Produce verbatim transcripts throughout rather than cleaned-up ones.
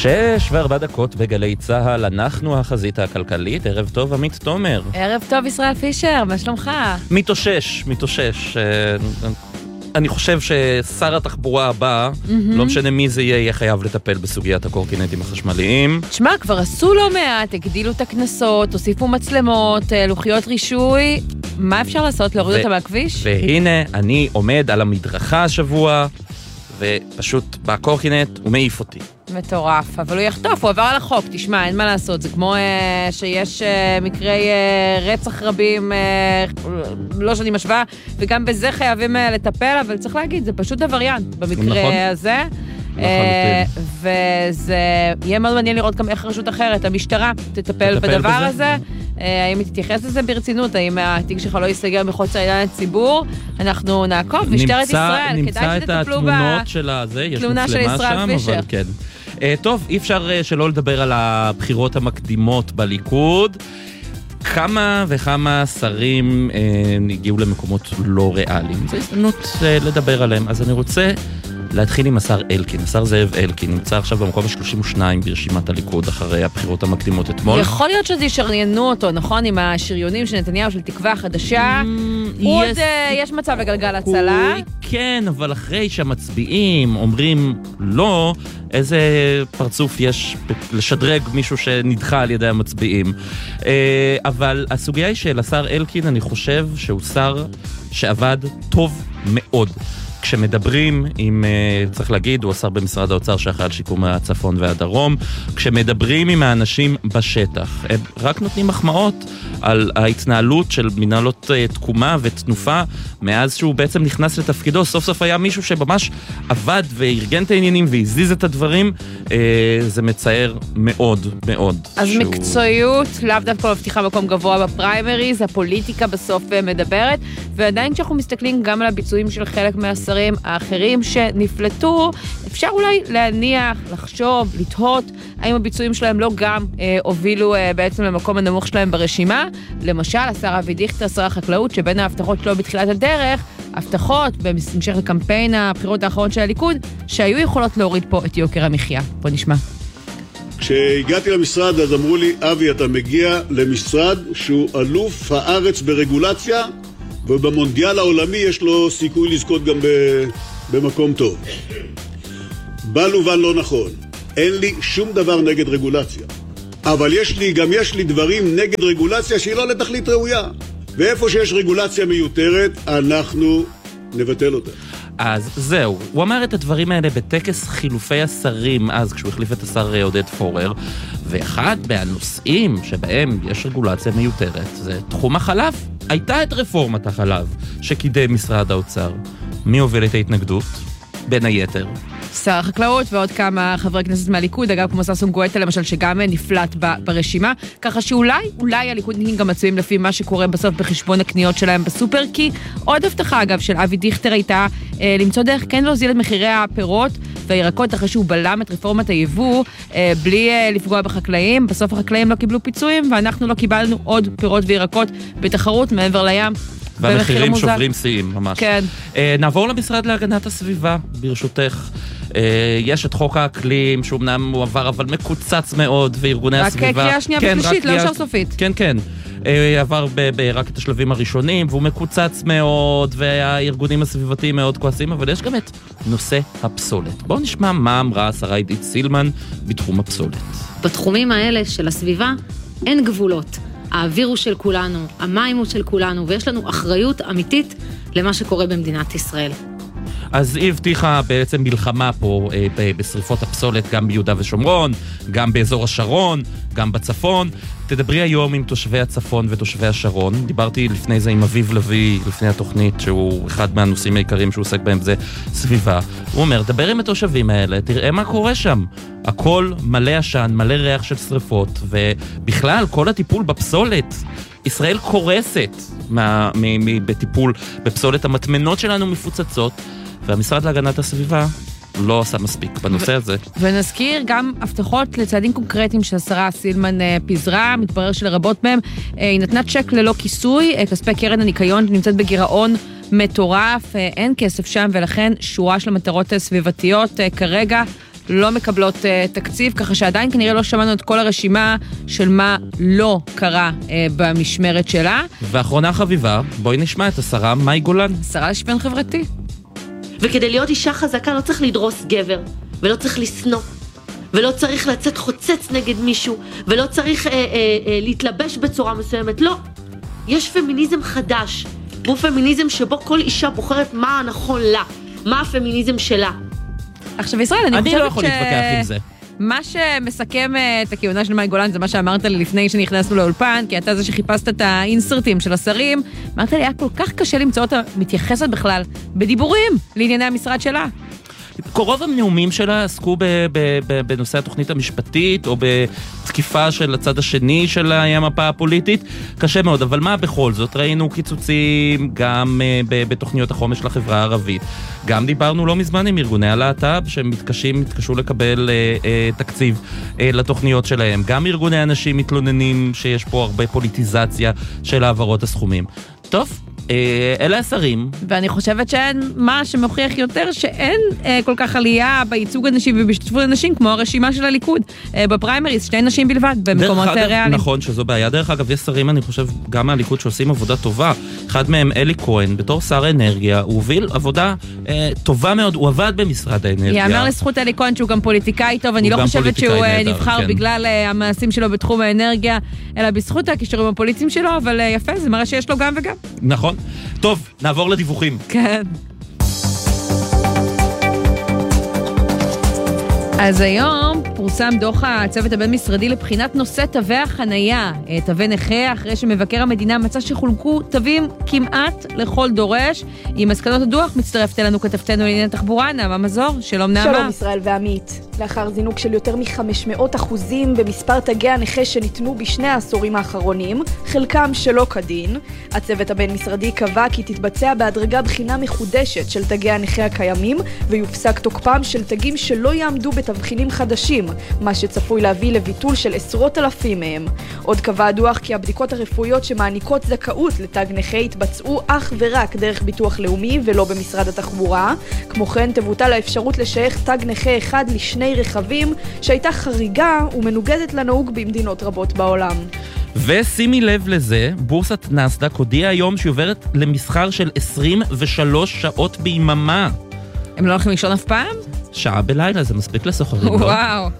שש וארבע דקות בגלי צהל, אנחנו החזית הכלכלית. ערב טוב עמית תומר. ערב טוב ישראל פישר, מה שלומך? מתאושש, מתאושש. אני חושב ששר התחבורה הבא, mm-hmm. לא משנה מי זה יהיה, יהיה חייב לטפל בסוגיית הקורקינטים החשמליים. תשמע, כבר עשו לא מעט, הגדילו את הכנסות, הוסיפו מצלמות, לוחיות רישוי. מה אפשר לעשות? להוריד ו- אותה מהכביש? והנה, אני עומד על המדרכה השבוע, ופשוט בקורקינט הוא מעיף אותי. מטורף, אבל הוא יחטוף, הוא עבר על החוק, תשמע, אין מה לעשות, זה כמו אה, שיש אה, מקרי אה, רצח רבים, אה, לא שאני משווה, וגם בזה חייבים אה, לטפל, אבל צריך להגיד, זה פשוט עבריין במקרה נכון. הזה. אה, וזה יהיה מאוד מעניין לראות גם איך רשות אחרת, המשטרה, תטפל, תטפל בדבר בזה. הזה. אה, האם היא תתייחס לזה ברצינות, האם התיק שלך לא יסגר מחוץ לעניין הציבור, אנחנו נעקוב, משטרת ישראל, נמצא את התמונות של הזה, יש מצלמה שם, אבל כן. טוב, אי אפשר שלא לדבר על הבחירות המקדימות בליכוד. כמה וכמה שרים הגיעו למקומות לא ריאליים. זו הזדמנות לדבר עליהם. אז אני רוצה להתחיל עם השר אלקין. השר זאב אלקין נמצא עכשיו במקום ה-שלושים ושתיים ברשימת הליכוד אחרי הבחירות המקדימות אתמול. יכול להיות שזה ישריינו אותו, נכון? עם השריונים של נתניהו של תקווה חדשה. עוד יש מצב לגלגל הצלה. כן, אבל אחרי שהמצביעים אומרים לא, איזה פרצוף יש לשדרג מישהו שנדחה על ידי המצביעים. אבל הסוגיה היא של השר אלקין, אני חושב שהוא שר שעבד טוב מאוד. כשמדברים עם, צריך להגיד, הוא השר במשרד האוצר שאחראי על שיקום הצפון והדרום, כשמדברים עם האנשים בשטח, הם רק נותנים מחמאות על ההתנהלות של מנהלות תקומה ותנופה, מאז שהוא בעצם נכנס לתפקידו, סוף סוף היה מישהו שממש עבד וארגן את העניינים והזיז את הדברים, זה מצער מאוד מאוד. אז שהוא... מקצועיות, לאו דווקא מבטיחה מקום גבוה בפריימריז, הפוליטיקה בסוף מדברת, ועדיין כשאנחנו מסתכלים גם על הביצועים של חלק מהשרים האחרים שנפלטו, אפשר אולי להניח, לחשוב, לתהות, האם הביצועים שלהם לא גם אה, הובילו אה, בעצם למקום הנמוך שלהם ברשימה. למשל, השר אבי דיכטר, שר החקלאות, שבין ההבטחות שלו בתחילת הדרך, הבטחות בהמשך לקמפיין הבחירות האחרון של הליכוד, שהיו יכולות להוריד פה את יוקר המחיה. בוא נשמע. כשהגעתי למשרד, אז אמרו לי, אבי, אתה מגיע למשרד שהוא אלוף הארץ ברגולציה, ובמונדיאל העולמי יש לו סיכוי לזכות גם במקום טוב. בא לובן לא נכון. אין לי שום דבר נגד רגולציה. אבל יש לי, גם יש לי דברים נגד רגולציה שהיא לא לתכלית ראויה. ואיפה שיש רגולציה מיותרת, אנחנו נבטל אותה. אז זהו, הוא אמר את הדברים האלה בטקס חילופי השרים, אז כשהוא החליף את השר עודד פורר, ואחד מהנושאים שבהם יש רגולציה מיותרת, זה תחום החלב. הייתה את רפורמת החלב שקידם משרד האוצר. מי הוביל את ההתנגדות? בין היתר. שר החקלאות ועוד כמה חברי כנסת מהליכוד, אגב כמו ששון גואטה למשל, שגם נפלט ברשימה, ככה שאולי, אולי הליכודניקים גם מצויים לפי מה שקורה בסוף בחשבון הקניות שלהם בסופר, כי עוד הבטחה אגב של אבי דיכטר הייתה אה, למצוא דרך כן להוזיל את מחירי הפירות והירקות אחרי שהוא בלם את רפורמת היבוא, אה, בלי אה, לפגוע בחקלאים. בסוף החקלאים לא קיבלו פיצויים, ואנחנו לא קיבלנו עוד פירות וירקות בתחרות מעבר לים. והמחירים שוברים שיאים, ממש. כן. אה, נעבור למשרד להגנת הסביבה, ברשותך. אה, יש את חוק האקלים, שאומנם הוא עבר, אבל מקוצץ מאוד, וארגוני רק הסביבה... רק קריאה שנייה כן, ושלישית, לא קריאה... ישר סופית. כן, כן. אה, עבר ב- ב- רק את השלבים הראשונים, והוא מקוצץ מאוד, והארגונים הסביבתיים מאוד כועסים, אבל יש גם את נושא הפסולת. בואו נשמע מה אמרה השרה עידית סילמן בתחום הפסולת. בתחומים האלה של הסביבה אין גבולות. האוויר הוא של כולנו, המים הוא של כולנו, ויש לנו אחריות אמיתית למה שקורה במדינת ישראל. אז היא הבטיחה בעצם מלחמה פה אה, בשריפות הפסולת, גם ביהודה ושומרון, גם באזור השרון, גם בצפון. תדברי היום עם תושבי הצפון ותושבי השרון. דיברתי לפני זה עם אביב לוי, לפני התוכנית, שהוא אחד מהנושאים העיקריים שהוא עוסק בהם, זה סביבה. הוא אומר, דבר עם התושבים האלה, תראה מה קורה שם. הכל מלא עשן, מלא ריח של שריפות, ובכלל, כל הטיפול בפסולת, ישראל קורסת מה, מ, מ, בטיפול בפסולת. המטמנות שלנו מפוצצות, והמשרד להגנת הסביבה לא עושה מספיק בנושא הזה. ונזכיר גם הבטחות לצעדים קונקרטיים שהשרה סילמן פיזרה, מתברר שלרבות מהם היא נתנה צ'ק ללא כיסוי, כספי קרן הניקיון נמצאת בגירעון מטורף, אין כסף שם, ולכן שורה של מטרות סביבתיות כרגע לא מקבלות uh, תקציב, ככה שעדיין כנראה לא שמענו את כל הרשימה של מה לא קרה uh, במשמרת שלה. ואחרונה חביבה, בואי נשמע את השרה מאי גולן. שרה לשוויון חברתי. וכדי להיות אישה חזקה לא צריך לדרוס גבר, ולא צריך לסנוע, ולא צריך לצאת חוצץ נגד מישהו, ולא צריך אה, אה, אה, להתלבש בצורה מסוימת. לא. יש פמיניזם חדש. הוא פמיניזם שבו כל אישה בוחרת מה הנכון לה, מה הפמיניזם שלה. עכשיו ישראל, אני, אני חושבת לא יכול ש... להתווכח עם זה. מה שמסכם את הכהונה של מאי גולן זה מה שאמרת לי לפני שנכנסנו לאולפן, כי אתה זה שחיפשת את האינסרטים של השרים, אמרת לי, היה כל כך קשה למצוא אותה מתייחסת בכלל בדיבורים לענייני המשרד שלה. רוב הנאומים שלה עסקו ב- ב- ב- בנושא התוכנית המשפטית, או בתקיפה של הצד השני של המפה הפוליטית. קשה מאוד, אבל מה בכל זאת? ראינו קיצוצים גם uh, ב- בתוכניות החומש לחברה הערבית. גם דיברנו לא מזמן עם ארגוני הלהט"ב, שהם מתקשים, מתקשו לקבל uh, uh, תקציב uh, לתוכניות שלהם. גם ארגוני אנשים מתלוננים שיש פה הרבה פוליטיזציה של העברות הסכומים. טוב, אלה השרים. ואני חושבת שאין מה שמוכיח יותר שאין אה, כל כך עלייה בייצוג הנשים ובהשתתפות הנשים כמו הרשימה של הליכוד. אה, בפריימריז, שתי נשים בלבד במקומות ריאליים. נכון שזו בעיה. דרך אגב, יש שרים, אני חושב, גם מהליכוד שעושים עבודה טובה. אחד מהם, אלי כהן, בתור שר אנרגיה, הוא הוביל עבודה אה, טובה מאוד, הוא עבד במשרד האנרגיה. יאמר לזכות אלי כהן שהוא גם פוליטיקאי טוב, אני לא חושבת שהוא נהדר, נבחר כן. בגלל אה, המעשים שלו בתחום האנרגיה, אלא בזכות הכישורים הפוליטיים שלו, אבל אה, יפה, זה מראה שיש לו גם וגם. נכון. טוב, נעבור לדיווחים. כן. אז היום פורסם דוח הצוות הבין-משרדי לבחינת נושא תווי החנייה, תווי נכה, אחרי שמבקר המדינה מצא שחולקו תווים כמעט לכל דורש. עם מסקנות הדוח מצטרפת אלינו כתבתנו לעניין תחבורה, נעמה מזור. שלום נעמה. שלום ישראל ועמית. לאחר זינוק של יותר מ-חמש מאות אחוזים במספר תגי הנכה שניתנו בשני העשורים האחרונים, חלקם שלא כדין, הצוות הבין-משרדי קבע כי תתבצע בהדרגה בחינה מחודשת של תגי הנכה הקיימים, ויופסק תוקפם של תגים שלא יעמדו בתבחינים חדשים, מה שצפוי להביא לביטול של עשרות אלפים מהם. עוד קבע הדוח כי הבדיקות הרפואיות שמעניקות זכאות לתג נכה יתבצעו אך ורק דרך ביטוח לאומי ולא במשרד התחבורה. כמו כן תבוטל האפשרות לשייך תג נכה אחד לשני רכבים, שהייתה חריגה ומנוגדת לנהוג במדינות רבות בעולם. ושימי לב לזה, בורסת נסדק הודיעה היום שהיא עוברת למסחר של עשרים ושלוש שעות ביממה. הם לא הולכים לישון אף פעם? שעה בלילה, זה מספיק לסוחרים. וואו.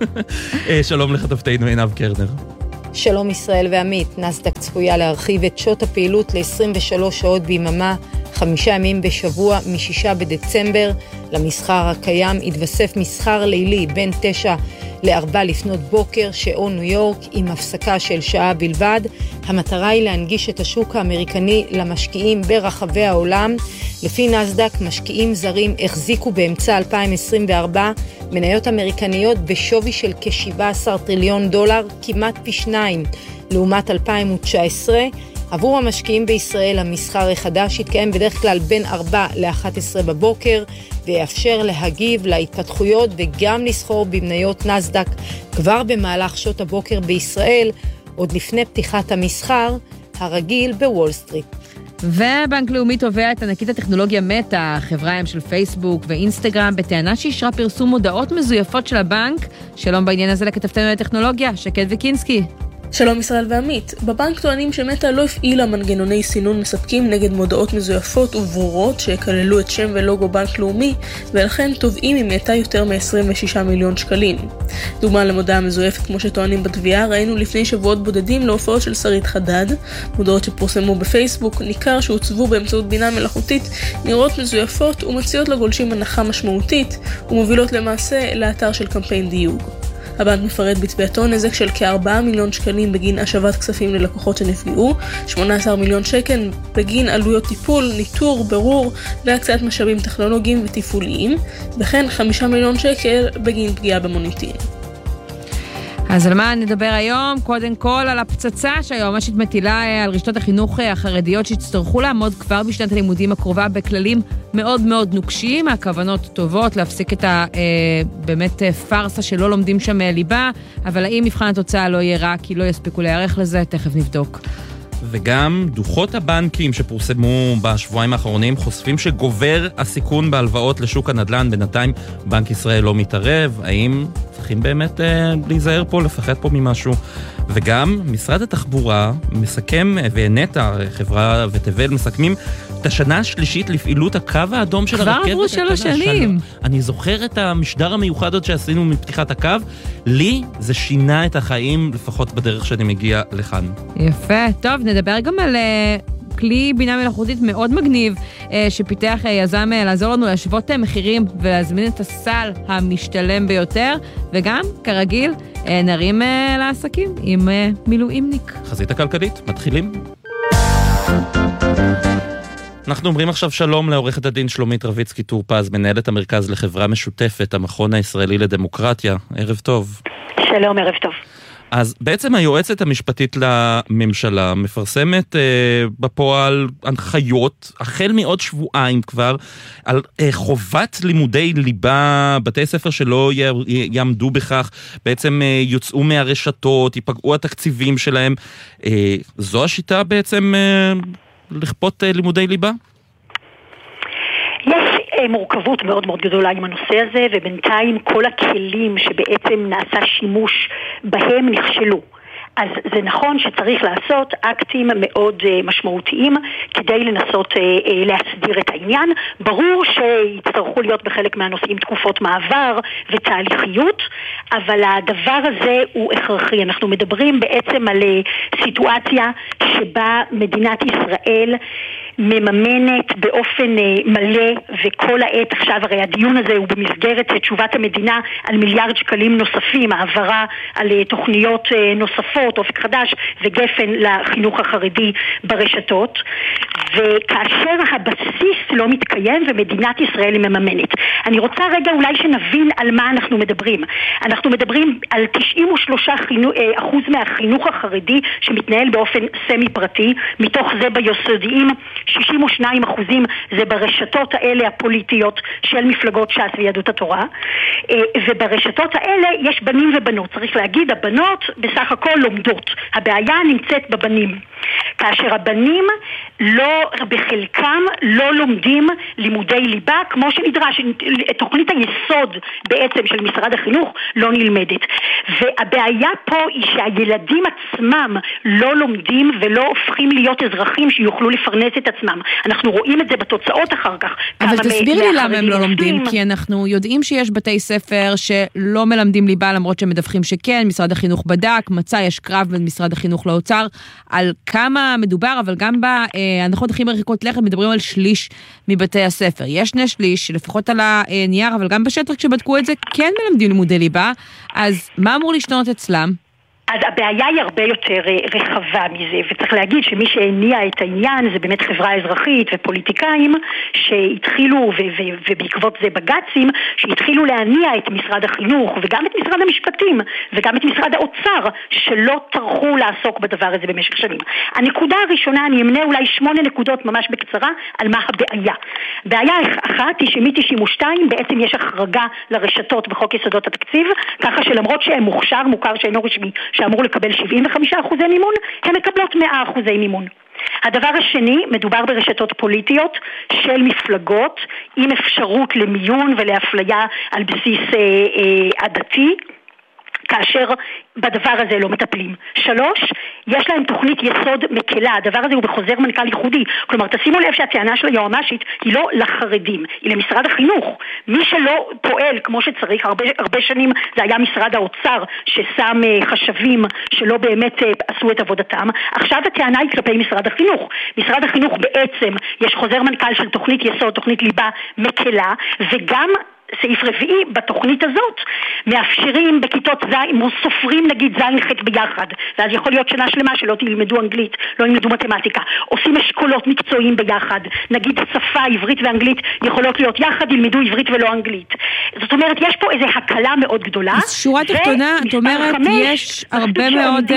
שלום לכתבתנו עינב קרנר. שלום ישראל ועמית, נסדק צפויה להרחיב את שעות הפעילות ל-עשרים ושלוש שעות ביממה, חמישה ימים בשבוע משישה בדצמבר. למסחר הקיים יתווסף מסחר לילי בין תשע לארבע לפנות בוקר, שעון ניו יורק, עם הפסקה של שעה בלבד. המטרה היא להנגיש את השוק האמריקני למשקיעים ברחבי העולם. לפי נסדק, משקיעים זרים החזיקו באמצע אלפיים עשרים וארבע מניות אמריקניות בשווי של כ-שבעה עשר טריליון דולר, כמעט פי שניים, לעומת אלפיים תשע עשרה. עבור המשקיעים בישראל המסחר החדש יתקיים בדרך כלל בין ארבע לאחת עשרה בבוקר, ויאפשר להגיב להתפתחויות וגם לסחור במניות נסדק כבר במהלך שעות הבוקר בישראל, עוד לפני פתיחת המסחר הרגיל בוול סטריט. ובנק לאומי תובע את ענקית הטכנולוגיה מטא, חברה הם של פייסבוק ואינסטגרם, בטענה שאישרה פרסום מודעות מזויפות של הבנק. שלום בעניין הזה לכתבתנו לטכנולוגיה, שקד וקינסקי. שלום ישראל ועמית. בבנק טוענים שמטא לא הפעילה מנגנוני סינון מספקים נגד מודעות מזויפות וברורות שכללו את שם ולוגו בנק לאומי, ולכן תובעים ממטא יותר מ-עשרים ושישה מיליון שקלים. דוגמה למודעה מזויפת כמו שטוענים בתביעה ראינו לפני שבועות בודדים להופעות של שרית חדד. מודעות שפורסמו בפייסבוק ניכר שהוצבו באמצעות בינה מלאכותית נראות מזויפות ומציעות לגולשים הנחה משמעותית ומובילות למעשה לאתר של קמפיין דיוג. הבנק מפרט בתביעתו נזק של כארבעה מיליון שקלים בגין השבת כספים ללקוחות שנפגעו, שמונה עשר מיליון שקל בגין עלויות טיפול, ניטור, ברור והקצאת משאבים טכנולוגיים ותפעוליים, וכן חמישה מיליון שקל בגין פגיעה במוניטין. אז על מה נדבר היום? קודם כל על הפצצה שהיועמ"שית מטילה על רשתות החינוך החרדיות שיצטרכו לעמוד כבר בשנת הלימודים הקרובה בכללים מאוד מאוד נוקשים, הכוונות טובות להפסיק את ה, באמת פרסה שלא לומדים שם ליבה, אבל האם מבחן התוצאה לא יהיה רע כי לא יספיקו להיערך לזה? תכף נבדוק. וגם דוחות הבנקים שפורסמו בשבועיים האחרונים חושפים שגובר הסיכון בהלוואות לשוק הנדל"ן. בינתיים בנק ישראל לא מתערב. האם צריכים באמת אה, להיזהר פה, לפחד פה ממשהו? וגם משרד התחבורה מסכם, ונטע, חברה ותבל, מסכמים את השנה השלישית לפעילות הקו האדום של הרכבת. כבר עברו שלוש שנים. אני זוכר את המשדר המיוחד עוד שעשינו מפתיחת הקו. לי זה שינה את החיים, לפחות בדרך שאני מגיע לכאן. יפה. טוב, נדבר גם על uh, כלי בינה מלאכותית מאוד מגניב, uh, שפיתח uh, יזם uh, לעזור לנו להשוות uh, מחירים ולהזמין את הסל המשתלם ביותר, וגם, כרגיל, uh, נרים uh, לעסקים עם uh, מילואימניק. חזית הכלכלית, מתחילים. אנחנו אומרים עכשיו שלום לעורכת הדין שלומית רביצקי טורפז, מנהלת המרכז לחברה משותפת, המכון הישראלי לדמוקרטיה. ערב טוב. שלום, ערב טוב. אז בעצם היועצת המשפטית לממשלה מפרסמת אה, בפועל הנחיות, החל מעוד שבועיים כבר, על אה, חובת לימודי ליבה, בתי ספר שלא י, יעמדו בכך, בעצם אה, יוצאו מהרשתות, ייפגעו התקציבים שלהם. אה, זו השיטה בעצם אה, לכפות אה, לימודי ליבה? יש מורכבות מאוד מאוד גדולה עם הנושא הזה, ובינתיים כל הכלים שבעצם נעשה שימוש בהם נכשלו. אז זה נכון שצריך לעשות אקטים מאוד משמעותיים כדי לנסות להסדיר את העניין. ברור שיצטרכו להיות בחלק מהנושאים תקופות מעבר ותהליכיות, אבל הדבר הזה הוא הכרחי. אנחנו מדברים בעצם על סיטואציה שבה מדינת ישראל מממנת באופן מלא, וכל העת עכשיו, הרי הדיון הזה הוא במסגרת תשובת המדינה על מיליארד שקלים נוספים, העברה על תוכניות נוספות, אופק חדש וגפן לחינוך החרדי ברשתות, וכאשר הבסיס לא מתקיים ומדינת ישראל מממנת. אני רוצה רגע אולי שנבין על מה אנחנו מדברים. אנחנו מדברים על תשעים ושלושה אחוז מהחינוך החרדי שמתנהל באופן סמי פרטי, מתוך זה ביסודיים שישים ושניים אחוזים זה ברשתות האלה הפוליטיות של מפלגות ש"ס ויהדות התורה, וברשתות האלה יש בנים ובנות. צריך להגיד, הבנות בסך הכל לומדות. הבעיה נמצאת בבנים. כאשר הבנים לא, בחלקם לא לומדים לימודי ליבה כמו שנדרש. תוכנית היסוד בעצם של משרד החינוך לא נלמדת. והבעיה פה היא שהילדים עצמם לא לומדים ולא הופכים להיות אזרחים שיוכלו לפרנס את עצמם. אנחנו רואים את זה בתוצאות אחר כך. אבל תסביר לי למה הם לא לומדים, כי אנחנו יודעים שיש בתי ספר שלא מלמדים ליבה, למרות שהם מדווחים שכן, משרד החינוך בדק, מצא, יש קרב בין משרד החינוך לאוצר, על כמה מדובר, אבל גם בהנחות הכי מרחיקות לכת מדברים על שליש מבתי הספר. יש שני שליש, לפחות על הנייר, אבל גם בשטח כשבדקו את זה, כן מלמדים לימודי ליבה, אז מה אמור להשתנות אצלם? אז הבעיה היא הרבה יותר רחבה מזה, וצריך להגיד שמי שהניע את העניין זה באמת חברה אזרחית ופוליטיקאים שהתחילו, ו- ו- ובעקבות זה בג"צים, שהתחילו להניע את משרד החינוך וגם את משרד המשפטים וגם את משרד האוצר, שלא טרחו לעסוק בדבר הזה במשך שנים. הנקודה הראשונה, אני אמנה אולי שמונה נקודות ממש בקצרה על מה הבעיה. בעיה אחת היא שמ-תשעים ושתיים בעצם יש החרגה לרשתות בחוק יסודות התקציב, ככה שלמרות שהם מוכשר, מוכר שאינו רשמי, שאמור לקבל שבעים וחמישה אחוזי מימון, הן מקבלות מאה אחוזי מימון. הדבר השני, מדובר ברשתות פוליטיות של מפלגות עם אפשרות למיון ולאפליה על בסיס אה, אה, עדתי, כאשר בדבר הזה לא מטפלים. שלוש, יש להם תוכנית יסוד מקלה. הדבר הזה הוא בחוזר מנכ"ל ייחודי. כלומר, תשימו לב שהטענה של היועמ"שית היא לא לחרדים, היא למשרד החינוך. מי שלא פועל כמו שצריך, הרבה, הרבה שנים זה היה משרד האוצר ששם חשבים שלא באמת עשו את עבודתם. עכשיו הטענה היא כלפי משרד החינוך. משרד החינוך בעצם, יש חוזר מנכ"ל של תוכנית יסוד, תוכנית ליבה מקלה, וגם סעיף רביעי בתוכנית הזאת מאפשרים בכיתות זין, סופרים נגיד זין ח' ביחד, ואז יכול להיות שנה שלמה שלא תלמדו אנגלית, לא ילמדו מתמטיקה. עושים אשכולות מקצועיים ביחד, נגיד שפה עברית ואנגלית יכולות להיות יחד, ילמדו עברית ולא אנגלית. זאת אומרת, יש פה איזו הקלה מאוד גדולה. אז שורה תחתונה, את אומרת, יש הרבה מאוד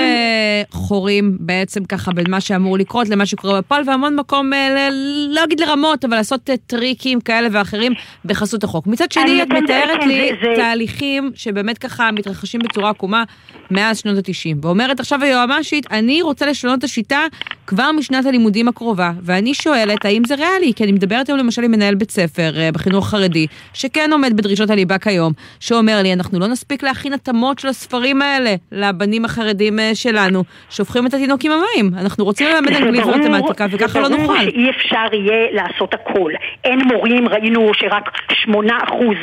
חורים בעצם ככה בין מה שאמור לקרות למה שקורה בפועל, והמון מקום, לא אגיד לרמות, אבל לעשות טריקים כאלה ואחרים בחסות החוק. מצד שני, שני, את מתארת לי תהליכים שבאמת ככה מתרחשים בצורה עקומה מאז שנות ה-תשעים, ואומרת עכשיו היועמ"שית, אני רוצה לשנות את השיטה כבר משנת הלימודים הקרובה, ואני שואלת, האם זה ריאלי? כי אני מדברת היום למשל עם מנהל בית ספר בחינוך חרדי, שכן עומד בדרישות הליבה כיום, שאומר לי, אנחנו לא נספיק להכין התאמות של הספרים האלה לבנים החרדים שלנו, שהופכים את התינוק עם המים. אנחנו רוצים ללמד אנגלית ומתמטיקה, וככה לא נוכל. זה ברור שאי אפשר יהיה לעשות הכל. אין מורים, ראינו שרק שמונה אחוז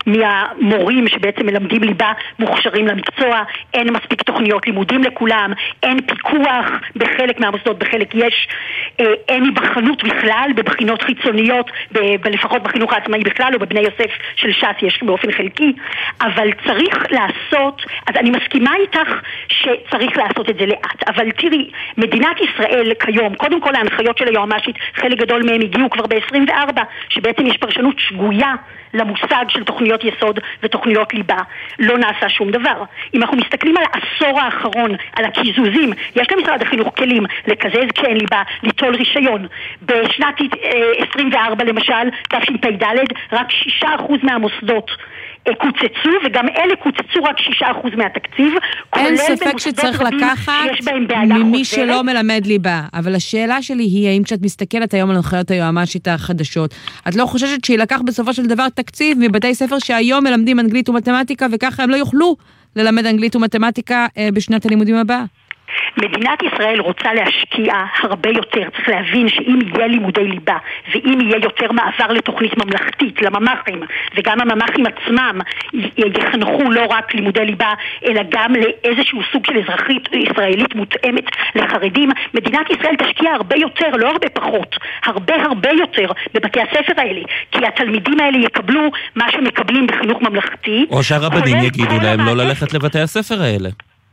מהמורים שבעצם מלמדים ליבה מוכשרים למקצוע, אין מספיק תוכניות לימודים לכולם, אין פיקוח בחלק מהמוסדות, בחלק יש, אין היבחנות בכלל בבחינות חיצוניות, לפחות בחינוך העצמאי בכלל, או בבני יוסף של ש"ס יש באופן חלקי, אבל צריך לעשות, אז אני מסכימה איתך שצריך לעשות את זה לאט, אבל תראי, מדינת ישראל כיום, קודם כל ההנחיות של היועמ"שית, חלק גדול מהם הגיעו כבר ב-עשרים וארבע, שבעצם יש פרשנות שגויה למושג של תוכניות יסוד ותוכניות ליבה. לא נעשה שום דבר. אם אנחנו מסתכלים על העשור האחרון, על הקיזוזים, יש למשרד החינוך כלים לקזז כשאין ליבה, ליטול רישיון. בשנת עשרים וארבע למשל, תשפ"ד, רק שישה אחוז מהמוסדות קוצצו, וגם אלה קוצצו רק שישה אחוז מהתקציב. אין ספק שצריך לקחת ממי שלא מלמד ליבה, אבל השאלה שלי היא, האם כשאת מסתכלת היום על הנחיות היועמ"שית החדשות, את לא חוששת שילקח בסופו של דבר תקציב מבתי ספר שהיום מלמדים אנגלית ומתמטיקה, וככה הם לא יוכלו ללמד אנגלית ומתמטיקה בשנת הלימודים הבאה? מדינת ישראל רוצה להשקיע הרבה יותר, צריך להבין שאם יהיה לימודי ליבה ואם יהיה יותר מעבר לתוכנית ממלכתית, לממ"חים, וגם הממ"חים עצמם יחנכו לא רק לימודי ליבה אלא גם לאיזשהו סוג של אזרחית ישראלית מותאמת לחרדים, מדינת ישראל תשקיע הרבה יותר, לא הרבה פחות, הרבה הרבה יותר בבתי הספר האלה, כי התלמידים האלה יקבלו מה שמקבלים בחינוך ממלכתי, או שהרבנים יגידו להם לא ללכת לבתי הספר האלה.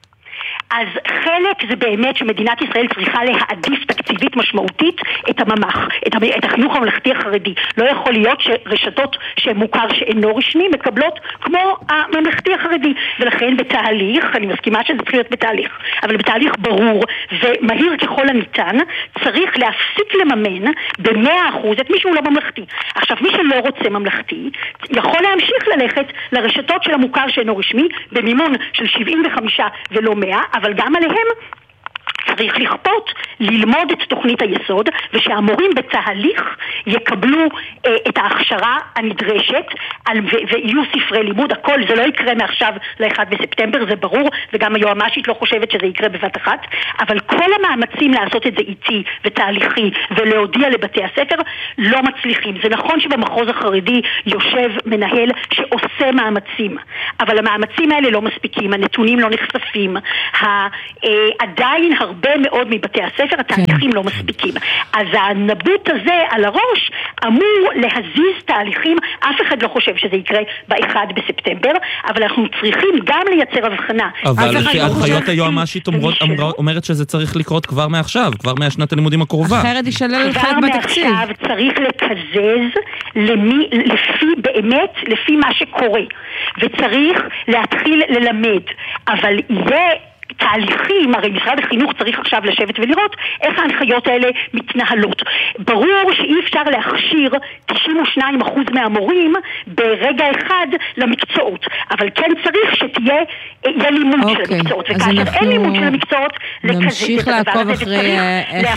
אז חלק זה באמת שמדינת ישראל צריכה להעדיף תקציבית משמעותית את הממ"ח, את, את החינוך הממלכתי החרדי. לא יכול להיות שרשתות שמוכר שאינו רשמי מקבלות כמו הממלכתי החרדי, ולכן בתהליך, אני מסכימה שזה צריך להיות בתהליך, אבל בתהליך ברור ומהיר ככל הניתן, צריך להפסיק לממן ב-מאה אחוז את מי שהוא לא ממלכתי. עכשיו, מי שלא רוצה ממלכתי יכול להמשיך ללכת לרשתות של המוכר שאינו רשמי במימון של שבעים וחמישה ולא מאה, אבל גם עליהם צריך לכפות ללמוד את תוכנית היסוד, ושהמורים בתהליך יקבלו אה, את ההכשרה הנדרשת על, ו, ויהיו ספרי לימוד. הכל זה לא יקרה מעכשיו ל-אחד בספטמבר, זה ברור, וגם היועמ"שית לא חושבת שזה יקרה בבת אחת, אבל כל המאמצים לעשות את זה איטי ותהליכי ולהודיע לבתי הספר לא מצליחים. זה נכון שבמחוז החרדי יושב מנהל שעושה מאמצים, אבל המאמצים האלה לא מספיקים, הנתונים לא נחשפים, ה, אה, עדיין הרבה מאוד מבתי הספר, התהליכים לא מספיקים. אז הנבוט הזה על הראש אמור להזיז תהליכים, אף אחד לא חושב שזה יקרה ב-אחד בספטמבר, אבל אנחנו צריכים גם לייצר הבחנה. אבל הנחיות היועמ"שית אומרת שזה צריך לקרות כבר מעכשיו, כבר מהשנת הלימודים הקרובה. אחרת ישלל חלק בתקציב. כבר מעכשיו צריך לקזז למי, לפי, באמת, לפי מה שקורה. וצריך להתחיל ללמד. אבל יהיה תהליכים, הרי משרד החינוך צריך עכשיו לשבת ולראות איך ההנחיות האלה מתנהלות. ברור שאי אפשר להכשיר תשעים ושניים אחוז מהמורים ברגע אחד למקצועות, אבל כן צריך שתהיה יהיה לימוד okay, של המקצועות, וכאשר אין לימוד של המקצועות, נמשיך לעקוב אחרי איך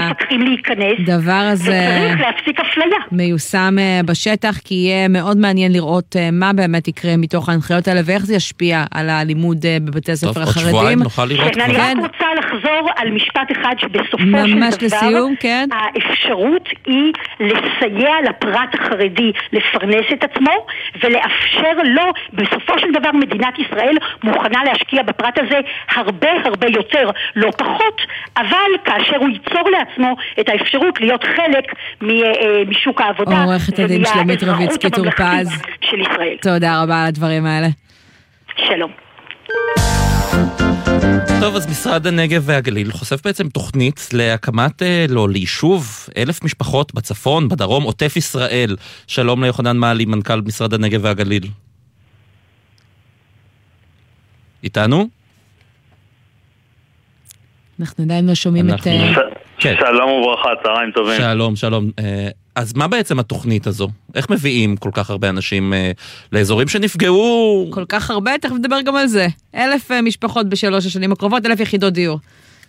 הדבר הזה להפסיק אפליה. מיושם בשטח, כי יהיה מאוד מעניין לראות מה באמת יקרה מתוך ההנחיות האלה, ואיך זה ישפיע על הלימוד בבתי הספר החרדים. כן, אני רק רוצה לחזור על משפט אחד שבסופו של דבר לסיום, כן. האפשרות היא לסייע לפרט החרדי לפרנס את עצמו ולאפשר לו, בסופו של דבר מדינת ישראל מוכנה להשקיע בפרט הזה הרבה הרבה יותר, לא פחות, אבל כאשר הוא ייצור לעצמו את האפשרות להיות חלק משוק העבודה. עורכת הדין שלומית רביצקי טורפז של ישראל. תודה רבה על הדברים האלה. שלום. טוב, אז משרד הנגב והגליל חושף בעצם תוכנית להקמת, לא, ליישוב אלף משפחות בצפון, בדרום, עוטף ישראל. שלום ליוחנן מעלי, מנכ"ל משרד הנגב והגליל. איתנו? אנחנו עדיין לא שומעים את... שלום וברכה, צהריים טובים. שלום, שלום. אז מה בעצם התוכנית הזו? איך מביאים כל כך הרבה אנשים אה, לאזורים שנפגעו? כל כך הרבה, תכף נדבר גם על זה. אלף אה, משפחות בשלוש השנים הקרובות, אלף יחידות דיור.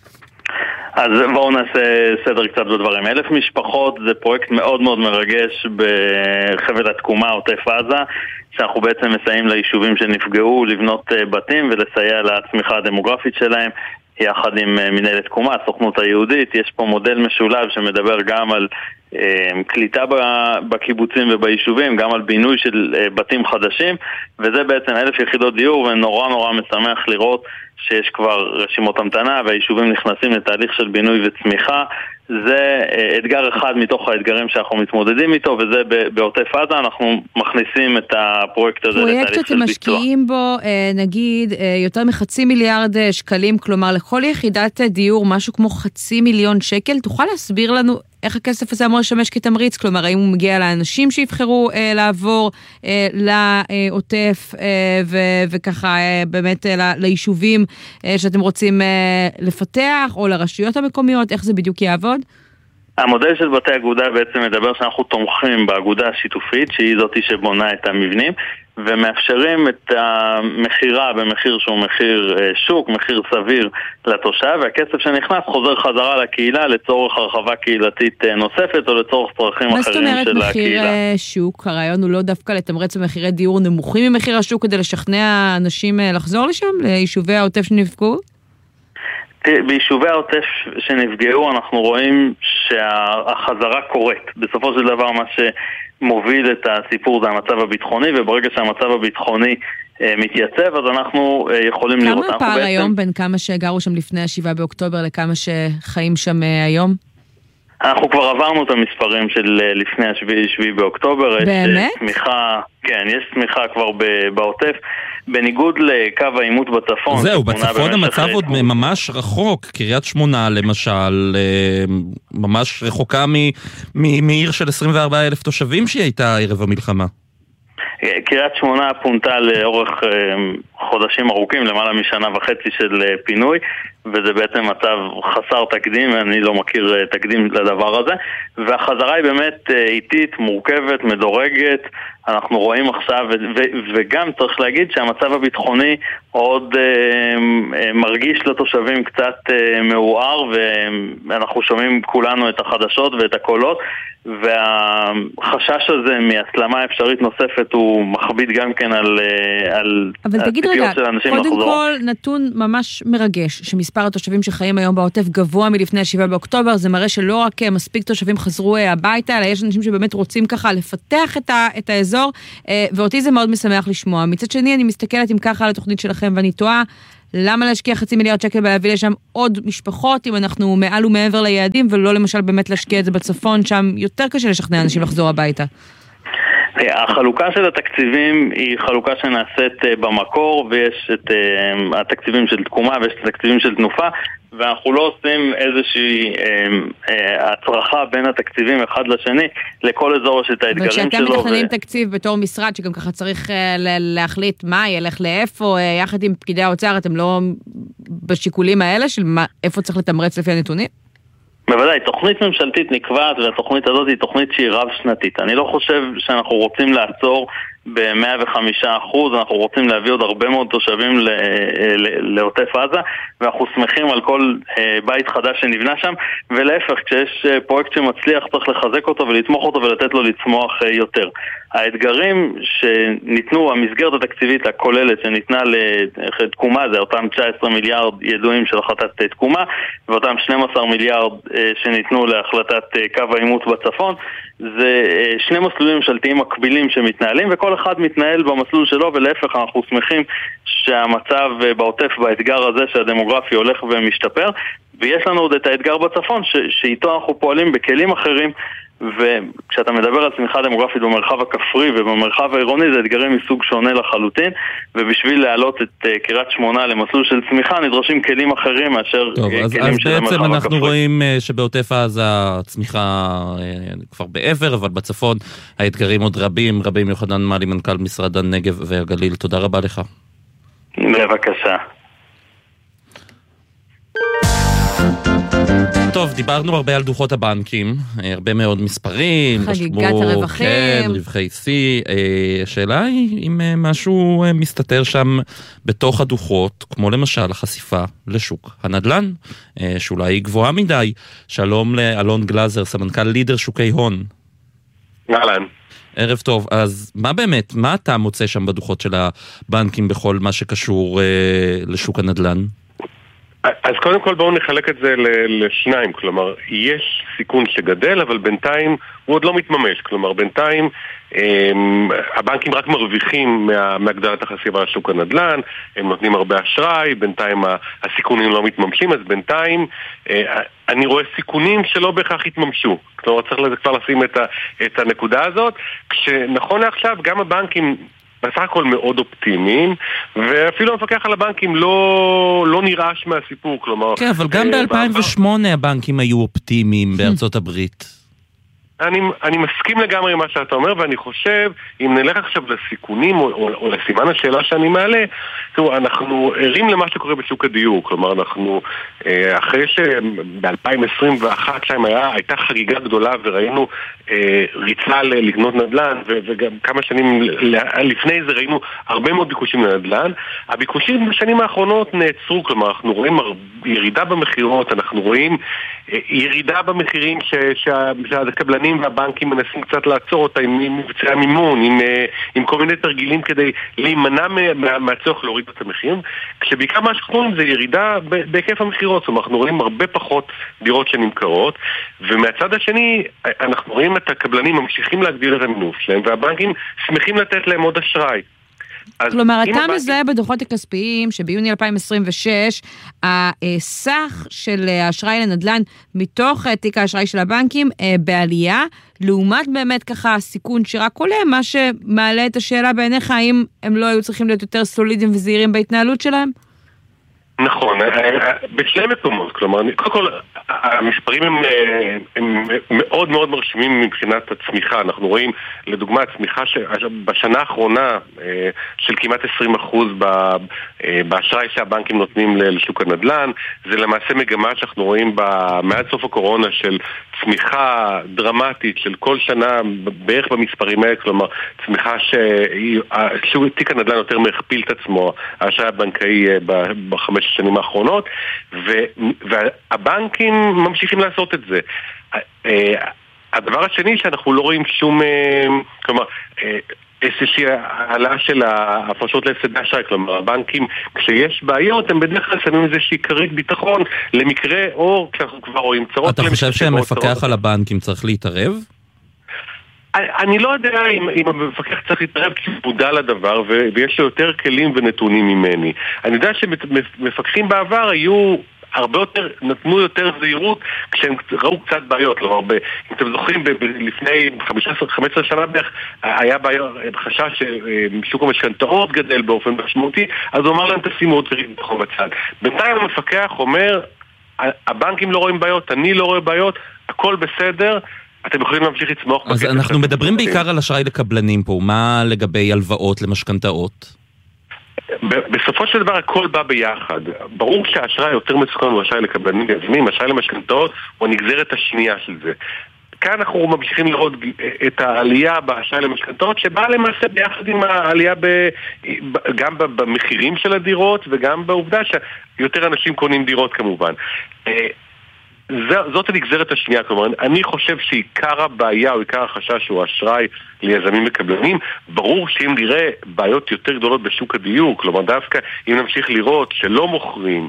אז בואו נעשה סדר קצת בדברים. אלף משפחות זה פרויקט מאוד מאוד מרגש בחבל התקומה, עוטף עזה, שאנחנו בעצם מסייעים ליישובים שנפגעו לבנות בתים ולסייע לצמיחה הדמוגרפית שלהם. יחד עם מנהלת תקומה, הסוכנות היהודית, יש פה מודל משולב שמדבר גם על אה, קליטה בקיבוצים וביישובים, גם על בינוי של אה, בתים חדשים, וזה בעצם אלף יחידות דיור, ונורא נורא משמח לראות שיש כבר רשימות המתנה, והיישובים נכנסים לתהליך של בינוי וצמיחה. זה אה, אתגר אחד מתוך האתגרים שאנחנו מתמודדים איתו, וזה בעוטף עזה, אנחנו מכניסים את הפרויקט הזה לתהליך של ביצוע. פרויקט שאתם משקיעים בו, נגיד, יותר מחצי מיליארד שקלים, כלומר לכל יחידת דיור משהו כמו חצי מיליון שקל, תוכל להסביר לנו איך הכסף הזה אמור לשמש כתמריץ? כלומר, האם הוא מגיע לאנשים שיבחרו אה, לעבור אה, לעוטף אה, ו- וככה אה, באמת אה, ליישובים אה, שאתם רוצים אה, לפתח, או לרשויות המקומיות, איך זה בדיוק יעבוד? המודל של בתי אגודה בעצם מדבר שאנחנו תומכים באגודה השיתופית, שהיא זאתי שבונה את המבנים, ומאפשרים את המחירה במחיר שהוא מחיר שוק, מחיר סביר לתושב, והכסף שנכנס חוזר חזרה לקהילה לצורך הרחבה קהילתית נוספת, או לצורך צרכים אחרים של הקהילה. מה זאת אומרת מחיר שוק? הרעיון הוא לא דווקא לתמרץ במחירי דיור נמוכים ממחיר השוק, כדי לשכנע אנשים לחזור לשם, ליישובי העוטף שנפגעו? ביישובי העוטף שנפגעו אנחנו רואים שהחזרה קורית. בסופו של דבר מה שמוביל את הסיפור זה המצב הביטחוני, וברגע שהמצב הביטחוני אה, מתייצב, אז אנחנו אה, יכולים כמה לראות. כמה פער בעצם... היום בין כמה שגרו שם לפני השבעה באוקטובר לכמה שחיים שם אה, היום? אנחנו כבר עברנו את המספרים של אה, לפני השביעי באוקטובר. באמת? יש צמיחה, כן, יש צמיחה כבר בעוטף. בניגוד לקו העימות בצפון. זהו, בצפון המצב עוד ממש רחוק. קריית שמונה למשל, ממש רחוקה מעיר של עשרים וארבעה אלף תושבים שהיא הייתה ערב המלחמה. קריית שמונה פונתה לאורך חודשים ארוכים, למעלה משנה וחצי של פינוי, וזה בעצם מצב חסר תקדים, אני לא מכיר תקדים לדבר הזה, והחזרה היא באמת איטית, מורכבת, מדורגת. אנחנו רואים עכשיו, ו- וגם צריך להגיד שהמצב הביטחוני עוד אה, מרגיש לתושבים קצת אה, מעורער, ואנחנו שומעים כולנו את החדשות ואת הקולות, והחשש הזה מהסלמה אפשרית נוספת הוא מכביד גם כן על, על הציפיות של אנשים לחזור. קודם כל נתון ממש מרגש, שמספר התושבים שחיים היום בעוטף גבוה מלפני השבעה באוקטובר, זה מראה שלא רק מספיק תושבים חזרו הביתה, אלא יש אנשים שבאמת רוצים ככה לפתח את, ה, את האזור, ואותי זה מאוד משמח לשמוע. מצד שני, אני מסתכלת אם ככה על התוכנית שלכם, ואני טועה, למה להשקיע חצי מיליארד שקל ולהביא לשם עוד משפחות, אם אנחנו מעל ומעבר ליעדים, ולא למשל באמת להשקיע את זה בצפון, שם יותר קשה לשכנע אנשים לחזור הביתה. החלוקה של התקציבים היא חלוקה שנעשית במקור, ויש את התקציבים של תקומה ויש את התקציבים של תנופה, ואנחנו לא עושים איזושהי הצרחה בין התקציבים אחד לשני, לכל אזור יש את האתגרים שלו. וכשאתם מתכננים תקציב בתור משרד, שגם ככה צריך להחליט מה ילך לאיפה, יחד עם פקידי האוצר, אתם לא בשיקולים האלה של איפה צריך לתמרץ לפי הנתונים? בוודאי, תוכנית ממשלתית נקבעת, והתוכנית הזאת היא תוכנית שהיא רב-שנתית. אני לא חושב שאנחנו רוצים לעצור ב-מאה וחמישה אחוז, אנחנו רוצים להביא עוד הרבה מאוד תושבים לעוטף עזה, ואנחנו שמחים על כל בית חדש שנבנה שם, ולהפך, כשיש פרויקט שמצליח צריך לחזק אותו ולתמוך אותו ולתת לו לצמוח יותר. האתגרים שניתנו, המסגרת התקציבית הכוללת שניתנה לתקומה, זה אותם תשעה עשר מיליארד ידועים של החלטת תקומה, ואותם שנים עשר מיליארד שניתנו להחלטת קו העימות בצפון, זה שני מסלולים ממשלתיים מקבילים שמתנהלים, וכל אחד מתנהל במסלול שלו, ולהפך אנחנו שמחים שהמצב בעוטף באתגר הזה שהדמוגרפי הולך ומשתפר, ויש לנו עוד את האתגר בצפון ש- שאיתו אנחנו פועלים בכלים אחרים, וכשאתה מדבר על צמיחה דמוגרפית במרחב הכפרי ובמרחב העירוני זה אתגרים מסוג שונה לחלוטין, ובשביל להעלות את קריית שמונה למסלול של צמיחה נדרשים כלים אחרים מאשר טוב, כלים אז, של אז המרחב הכפרי. בעצם אנחנו רואים שבעוטף עזה הצמיחה כבר בעבר, אבל בצפון האתגרים עוד רבים. רבים יוחנן מעלי, מנכ"ל משרד הנגב והגליל, תודה רבה לך. בבקשה. טוב, דיברנו הרבה על דוחות הבנקים, הרבה מאוד מספרים. חגיגת הרווחים. כן, רווחי שיא. השאלה היא אם משהו מסתתר שם בתוך הדוחות, כמו למשל החשיפה לשוק הנדל"ן, שאולי היא גבוהה מדי. שלום לאלון גלזר, סמנכ"ל לידר שוקי הון. אהלן. ערב טוב, אז מה באמת, מה אתה מוצא שם בדוחות של הבנקים בכל מה שקשור לשוק הנדל"ן? אז קודם כל בואו נחלק את זה לשניים, כלומר יש סיכון שגדל אבל בינתיים הוא עוד לא מתממש, כלומר בינתיים הבנקים רק מרוויחים מהגדלת החשיפה לשוק הנדל"ן, הם נותנים הרבה אשראי, בינתיים הסיכונים לא מתממשים, אז בינתיים אני רואה סיכונים שלא בהכרח התממשו, כלומר צריך כבר לשים את הנקודה הזאת, כשנכון לעכשיו גם הבנקים בסך הכל מאוד אופטימיים, ואפילו המפקח על הבנקים לא, לא נרעש מהסיפור, כלומר... כן, אבל גם ב-אלפיים ושמונה הבנקים היו אופטימיים בארצות הברית. אני, אני מסכים לגמרי עם מה שאתה אומר, ואני חושב, אם נלך עכשיו לסיכונים, או, או, או לסימן השאלה שאני מעלה, תראו, אנחנו ערים למה שקורה בשוק הדיור, כלומר, אנחנו, אחרי שב-אלפיים עשרים ואחת שם היה, הייתה חגיגה גדולה, וראינו אה, ריצה לקנות נדל"ן, ו, וגם כמה שנים לפני זה ראינו הרבה מאוד ביקושים לנדל"ן, הביקושים בשנים האחרונות נעצרו, כלומר, אנחנו רואים ירידה במחירות, אנחנו רואים אה, ירידה במחירים ש, שה, שהקבלנים והבנקים מנסים קצת לעצור אותה עם מבצעי המימון, עם, עם כל מיני תרגילים כדי להימנע מה, מהצורך להוריד את המחירים, כשבעיקר מה שאנחנו רואים זה ירידה בהיקף המחירות, זאת אומרת, אנחנו רואים הרבה פחות דירות שנמכרות, ומהצד השני אנחנו רואים את הקבלנים ממשיכים להגדיל את המינוף שלהם, והבנקים שמחים לתת להם עוד אשראי. כלומר, אתה מזהה בדוחות הכספיים שביוני אלפיים עשרים ושש הסך של האשראי לנדל"ן מתוך תיק האשראי של הבנקים בעלייה, לעומת באמת ככה הסיכון שרק עולה, מה שמעלה את השאלה בעיניך, האם הם לא היו צריכים להיות יותר סולידיים וזהירים בהתנהלות שלהם? נכון, בשני מקומות, כלומר, קודם כל, המספרים הם, הם מאוד מאוד מרשימים מבחינת הצמיחה, אנחנו רואים לדוגמה הצמיחה בשנה האחרונה של כמעט עשרים אחוז באשראי שהבנקים נותנים לשוק הנדל"ן, זה למעשה מגמה שאנחנו רואים מעד סוף הקורונה של צמיחה דרמטית של כל שנה בערך במספרים האלה, כלומר צמיחה שתיק הנדל"ן יותר מכפיל את עצמו, האשראי הבנקאי בחמש השנים האחרונות, והבנקים ממשיכים לעשות את זה. הדבר השני שאנחנו לא רואים שום, כלומר, איזושהי העלה של ההפרשות להפסדי אשראי, כלומר הבנקים כשיש בעיות הם בדרך כלל שמים איזושהי כרית ביטחון למקרה או כשאנחנו כבר רואים צרות. אתה חושב שהמפקח על הבנקים צריך להתערב? אני לא יודע אם, אם המפקח צריך להתערב כי הוא מודע לדבר ו- ויש לו יותר כלים ונתונים ממני. אני יודע שמפקחים בעבר היו הרבה יותר, נתנו יותר זהירות כשהם ראו קצת בעיות. לא, הרבה, אם אתם זוכרים, ב- ב- לפני חמש עשרה שנה בערך היה בעיות, חשש ששוק המשכנתאות גדל באופן משמעותי, אז הוא אמר להם תשימו עוד כרית ביטחון בצד. בינתיים המפקח אומר, הבנקים לא רואים בעיות, אני לא רואה בעיות, הכל בסדר, אתם יכולים להמשיך לצמוח. אז אנחנו מדברים בעיקר על אשראי לקבלנים פה, מה לגבי הלוואות למשכנתאות? בסופו של דבר הכל בא ביחד. ברור שהאשראי יותר מסוכן הוא אשראי לקבלנים ויזמים, אשראי למשכנתאות הוא הנגזרת השנייה של זה. כאן אנחנו ממשיכים לראות את העלייה באשראי למשכנתאות שבאה למעשה ביחד עם העלייה ב, גם במחירים של הדירות וגם בעובדה שיותר אנשים קונים דירות כמובן. זאת הנגזרת השנייה, כלומר, אני חושב שעיקר הבעיה או עיקר החשש הוא אשראי ליזמים וקבלנים. ברור שאם נראה בעיות יותר גדולות בשוק הדיור, כלומר דווקא אם נמשיך לראות שלא מוכרים,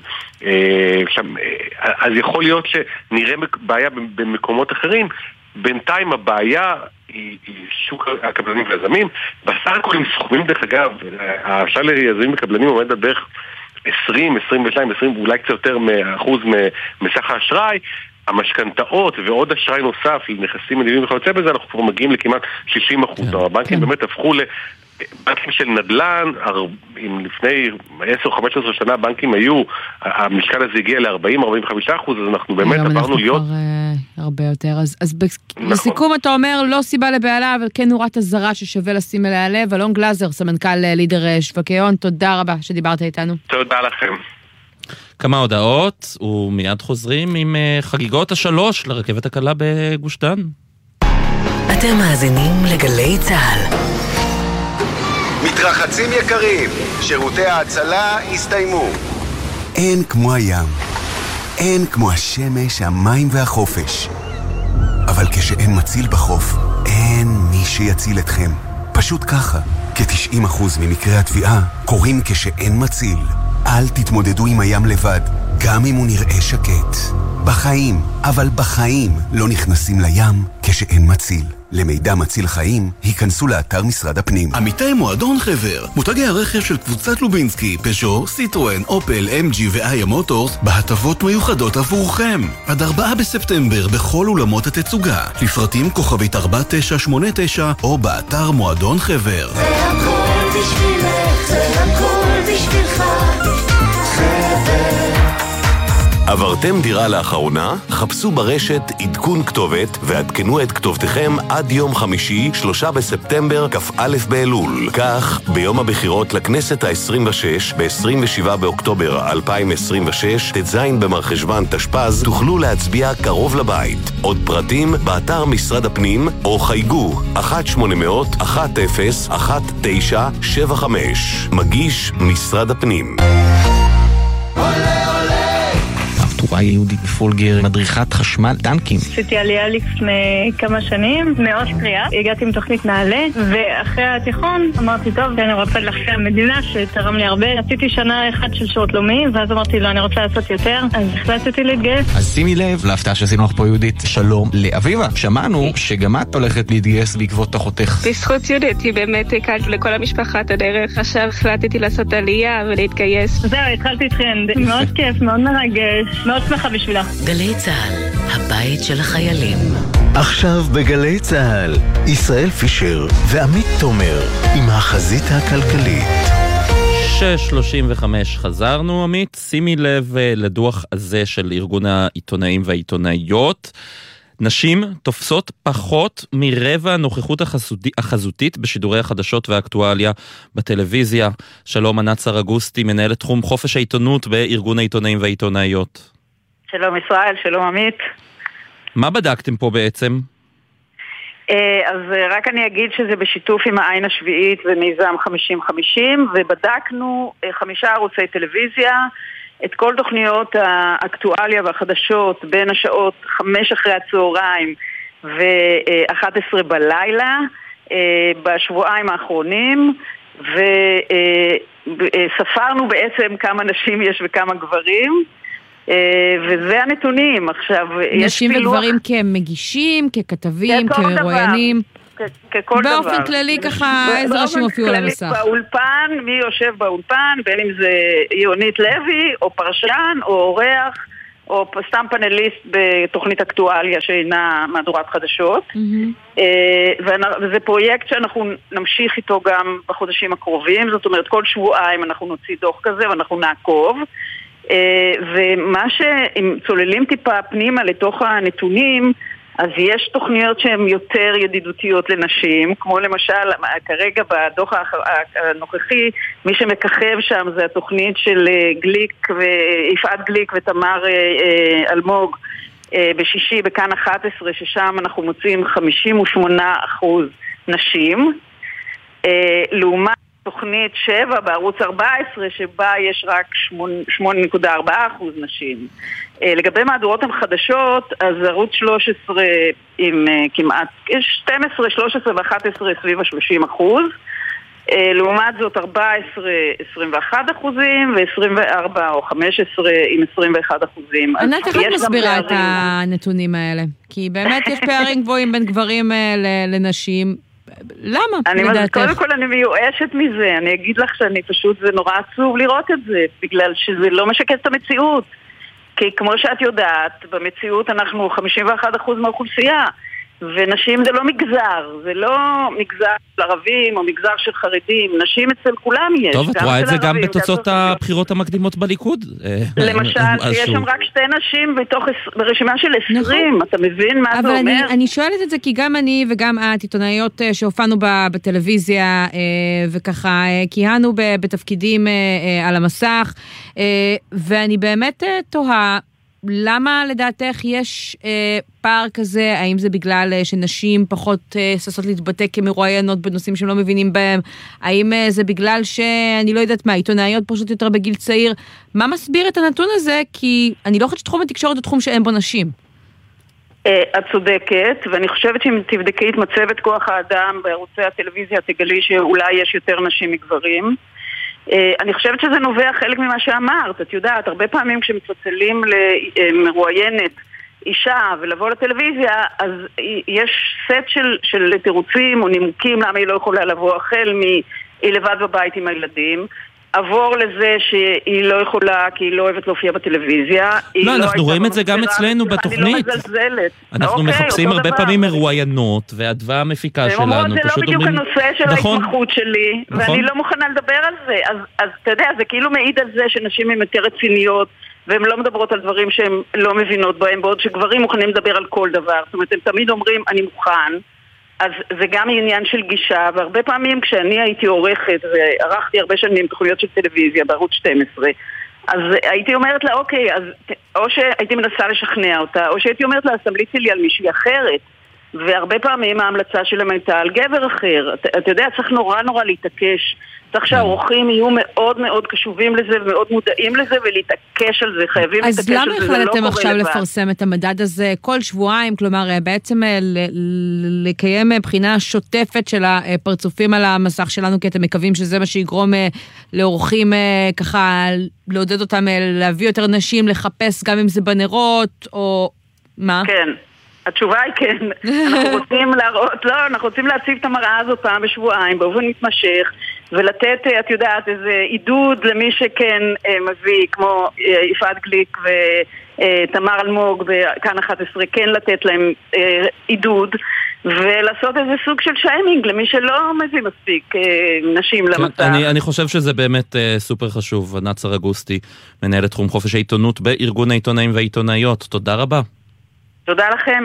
אז יכול להיות שנראה בעיה במקומות אחרים. בינתיים הבעיה היא שוק הקבלנים ויזמים. בסך הכל עם סכומים דרך אגב, האשראי ליזמים וקבלנים עומד על בערך עשרים, עשרים ושתיים, עשרים, אולי קצת יותר מאחוז מסך האשראי. המשכנתאות ועוד אשראי נוסף לנכסים מניבים וכיוצא בזה, אנחנו כבר מגיעים לכמעט שישים אחוז. הבנקים באמת הפכו לבנקים של נדל"ן, אם לפני עשר חמש עשרה שנה הבנקים היו, המשקל הזה הגיע ל-ארבעים ארבעים וחמישה אחוז, אז אנחנו באמת עברנו להיות... הרבה יותר. אז בסיכום אתה אומר, לא סיבה לבעלה, אבל כן נורת הזרה ששווה לשים אליה לב. אלון גלזר, סמנכ"ל לידר שווקי הון, תודה רבה שדיברת איתנו. תודה לכם. כמה הודעות, ומיד חוזרים עם חגיגות השלוש לרכבת הקלה בגוש דן. אתם מאזינים לגלי צהל. מתרחצים יקרים, שירותי ההצלה הסתיימו. אין כמו הים, אין כמו השמש, המים והחופש. אבל כשאין מציל בחוף, אין מי שיציל אתכם. פשוט ככה, כ-תשעים אחוז ממקרי התביעה קורים כשאין מציל. אל תתמודדו עם הים לבד, גם אם הוא נראה שקט. בחיים, אבל בחיים לא נכנסים לים כשאין מציל. למידע מציל חיים, היכנסו לאתר משרד הפנים. עמיתי מועדון חבר, מותגי הרכב של קבוצת לובינסקי, פז'ו, סיטרואן, אופל, אם ג'י ואיה מוטורס, בהטבות מיוחדות עבורכם. עד ארבעה בספטמבר בכל אולמות התצוגה. לפרטים כוכבית ארבע תשע שמונה תשע או באתר מועדון חבר. זה הכל בשבילך, זה הכל בשבילך, חבר. עברתם דירה לאחרונה? חפשו ברשת עדכון כתובת ועדכנו את כתובתכם עד יום חמישי, שלושה בספטמבר, כ"א באלול. כך, ביום הבחירות לכנסת ה-עשרים ושש, ב-עשרים ושבעה באוקטובר אלפיים עשרים ושש, ט"ז במרחשוון תשפ"ז, תוכלו להצביע קרוב לבית. עוד פרטים באתר משרד הפנים או חייגו אחת שמונה אפס אפס אחת אפס אחת תשע שבע חמש. מגיש משרד הפנים. טוראי יהודית פולגר, מדריכת חשמל דנקים. עשיתי עלייה לפני כמה שנים, מאוסטריה, הגעתי עם תוכנית נעלה, ואחרי התיכון אמרתי, טוב, אני רוצה לחשב המדינה שתרם לי הרבה. עשיתי שנה אחת של שירות לאומי, ואז אמרתי, לא, אני רוצה לעשות יותר, אז החלטתי להתגייס. אז שימי לב, להפתעה שעשינו לך פה יהודית, שלום לאביבה. שמענו שגם את הולכת להתגייס בעקבות אחותך. בזכות יהודית, היא באמת הקלת לכל המשפחה את הדרך. עכשיו החלטתי לעשות עלייה ולהתגייס. זהו, התחלתי טרנד. מאוד כיף, מאוד מרגש. מאוד שמחה בשבילה. גלי צהל, הבית של החיילים. עכשיו בגלי צהל, ישראל פישר ועמית תומר עם החזית הכלכלית. שש שלושים וחמש חזרנו, עמית. שימי לב לדוח הזה של ארגון העיתונאים והעיתונאיות. נשים תופסות פחות מרבע הנוכחות החזותית בשידורי החדשות והאקטואליה בטלוויזיה. שלום, ענת סרגוסטי, מנהלת תחום חופש העיתונות בארגון העיתונאים והעיתונאיות. שלום ישראל, שלום עמית. מה בדקתם פה בעצם? אז רק אני אגיד שזה בשיתוף עם העין השביעית ומיזם חמישים חמישים, ובדקנו חמישה ערוצי טלוויזיה, את כל תוכניות האקטואליה והחדשות בין השעות חמש אחרי הצהריים ו-אחת עשרה בלילה בשבועיים האחרונים, וספרנו בעצם כמה נשים יש וכמה גברים, וזה הנתונים. עכשיו, נשים וגברים כמגישים, ככתבים, כמרואיינים. ככל דבר. באופן כללי ככה איזה ראשים הופיעו על המסך? באולפן, מי יושב באולפן, בין אם זה יונית לוי, או פרשן, או אורח, או סתם פאנליסט בתוכנית אקטואליה שאינה מהדורת חדשות. וזה פרויקט שאנחנו נמשיך איתו גם בחודשים הקרובים, זאת אומרת כל שבועיים אנחנו נוציא דוח כזה ואנחנו נעקוב. ומה שאם צוללים טיפה פנימה לתוך הנתונים, אז יש תוכניות שהן יותר ידידותיות לנשים, כמו למשל, כרגע בדוח הנוכחי, מי שמככב שם זה התוכנית של גליק, יפעת גליק ותמר אלמוג, בשישי בכאן אחת עשרה, ששם אנחנו מוצאים חמישים ושמונה אחוז נשים, לעומת תוכנית שבע בערוץ ארבע עשרה, שבה יש רק שמונה נקודה ארבע אחוז נשים. לגבי מהדורות החדשות, אז ערוץ שלוש עשרה עם כמעט שתים עשרה, שלוש עשרה ו-אחת עשרה סביב ה-שלושים אחוז. לעומת זאת ארבע עשרה עשרים ואחת אחוזים ו-עשרים וארבע או חמש עשרה עם עשרים ואחת אחוזים. ענת, איך את מסבירה את הנתונים האלה? כי באמת יש פערים גבוהים בין גברים לנשים. למה? אני קודם כל אני מיואשת מזה. אני אגיד לך שאני פשוט, זה נורא עצוב לראות את זה, בגלל שזה לא משקף את המציאות. כי כמו שאת יודעת, במציאות אנחנו חמישים ואחד אחוז מהאוכלוסייה, ונשים זה לא מגזר, זה לא מגזר של ערבים או מגזר של חרדים, נשים אצל כולם יש. טוב, את רואה את זה גם בתוצאות הבחירות המקדימות בליכוד? למשל, שיש שם רק שתי נשים ברשימה של עשרים, אתה מבין מה זה אומר? אבל אני שואלת את זה כי גם אני וגם את עיתונאיות שהופענו בטלוויזיה, וככה כיהנו בתפקידים על המסך, ואני באמת תוהה, למה לדעתך יש אה, פער כזה? האם זה בגלל אה, שנשים פחות אה, ססות להתבטא כמרואיינות בנושאים שהם לא מבינים בהם? האם אה, זה בגלל שאני לא יודעת מה, עיתונאיות פשוט יותר בגיל צעיר? מה מסביר את הנתון הזה? כי אני לא חושבת שתחום התקשורת הוא תחום שאין בו נשים. אה, את צודקת, ואני חושבת שאם תבדקי את מצבת כוח האדם בערוצי הטלוויזיה, תגלי שאולי יש יותר נשים מגברים. אני חושבת שזה נובע חלק ממה שאמרת. את יודעת, הרבה פעמים כשמצלצלים למרואיינת אישה ולבוא לטלוויזיה, אז יש סט של, של תירוצים או נימוקים למה היא לא יכולה לבוא, החל מהיא לבד בבית עם הילדים, עבור לזה שהיא לא יכולה כי היא לא אוהבת להופיע בטלוויזיה. לא, אנחנו רואים את זה גם אצלנו בתוכנית. אני לא מזלזלת. אנחנו מחפשים הרבה פעמים מרואיינות, והדווה המפיקה שלנו. הם אומרות, זה לא בדיוק הנושא של ההתמחות שלי, ואני לא מוכנה לדבר על זה. אז אתה יודע, זה כאילו מעיד על זה שנשים הן יותר רציניות, והן לא מדברות על דברים שהן לא מבינות בהם, בעוד שגברים מוכנים לדבר על כל דבר. זאת אומרת, הם תמיד אומרים, אני מוכן. אז זה גם עניין של גישה, והרבה פעמים כשאני הייתי עורכת, וערכתי הרבה שנים תוכניות של טלוויזיה בערוץ שתים עשרה, אז הייתי אומרת לה, אוקיי, אז או שהייתי מנסה לשכנע אותה, או שהייתי אומרת לה, סמליצי לי על מישהי אחרת, והרבה פעמים ההמלצה שלהם הייתה על גבר אחר. אתה, אתה יודע, צריך נורא נורא להתעקש, צריך שהאורחים יהיו מאוד מאוד קשובים לזה ומאוד מודעים לזה ולהתעקש על זה, חייבים להתעקש על זה, זה לא קורה לבד. אז למה החלטתם עכשיו לפרסם את המדד הזה כל שבועיים, כלומר בעצם לקיים בחינה שוטפת של הפרצופים על המסך שלנו, כי אתם מקווים שזה מה שיגרום לאורחים ככה לעודד אותם להביא יותר נשים, לחפש גם אם זה בנרות או מה? כן. התשובה היא כן, אנחנו רוצים להראות, לא, אנחנו רוצים להציב את המראה הזאת פעם בשבועיים, באופן מתמשך, ולתת, את יודעת, איזה עידוד למי שכן מביא, כמו יפעת גליק ותמר אלמוג וכאן אחת עשרה, כן לתת להם עידוד, ולעשות איזה סוג של שיימינג למי שלא מביא מספיק נשים למצב. אני, אני חושב שזה באמת סופר חשוב. ענת סרגוסטי, מנהלת תחום חופש העיתונות בארגון העיתונאים והעיתונאיות. תודה רבה. תודה לכם.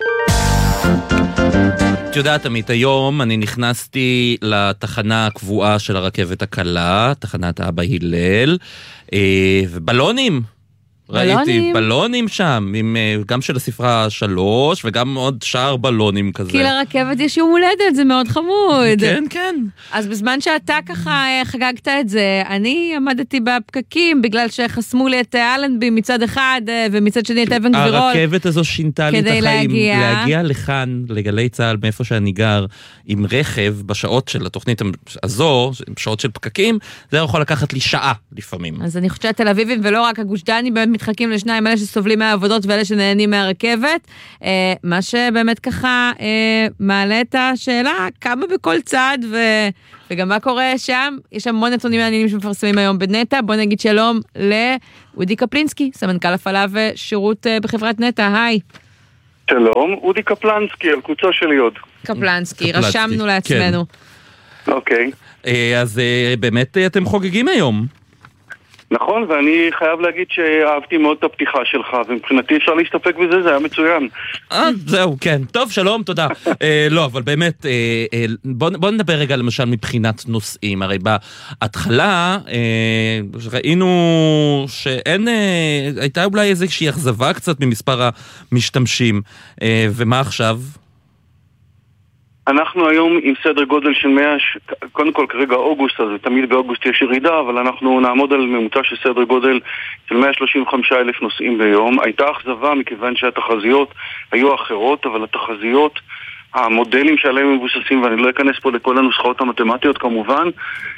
את יודעת, עמית, היום אני נכנסתי לתחנה הקבועה של הרכבת הקלה, תחנת אבא הלל, ובלונים. ראיתי בלונים שם, עם, גם של הספרה שלוש, וגם עוד שער בלונים כזה. כי לרכבת יש יום הולדת, זה מאוד חמוד. כן, כן. אז בזמן שאתה ככה חגגת את זה, אני עמדתי בפקקים, בגלל שחסמו לי את אלנבי מצד אחד, ומצד שני את אבן גבירול. הרכבת הזו שינתה לי את החיים. להגיע. להגיע לכאן, לגלי צהל, מאיפה שאני גר, עם רכב, בשעות של התוכנית הזו, בשעות של פקקים, זה יכול לקחת לי שעה לפעמים. אז אני חושבת תל אביבים, ולא רק הגוש דני, באמת מתחלקים לשניים, אלה שסובלים מהעבודות ואלה שנהנים מהרכבת, אה, מה שבאמת ככה אה, מעלה את השאלה, כמה בכל צד, ו... וגם מה קורה שם, יש המון נתונים מעניינים שמפרסמים היום בנטה. בוא נגיד שלום לאודי קפלינסקי, סמנכ"ל הפעלה ושירות אה, בחברת נטה, היי. שלום, אודי קפלנסקי, על קוצו של יוד. קפלנסקי, רשמנו לעצמנו. כן. אוקיי. אה, אז אה, באמת אתם חוגגים היום. נכון, ואני חייב להגיד שאהבתי מאוד את הפתיחה שלך, ומבחינתי אפשר להסתפק בזה, זה היה מצוין. אה, זהו, כן. טוב, שלום, תודה. אה, לא, אבל באמת, אה, אה, בוא, בוא נדבר רגע למשל מבחינת נושאים. הרי בהתחלה אה, ראינו שאין, אה, הייתה אולי איזושהי אכזבה קצת ממספר המשתמשים. אה, ומה עכשיו? אנחנו היום עם סדר גודל של מאה, קודם כל כרגע אוגוסט, אז תמיד באוגוסט יש ירידה, אבל אנחנו נעמוד על ממוצע של סדר גודל של מאה שלושים וחמישה אלף נוסעים ביום. הייתה אכזבה מכיוון שהתחזיות היו אחרות, אבל התחזיות, המודלים שעליהם מבוססים, ואני לא אכנס פה לכל הנוסחאות המתמטיות כמובן,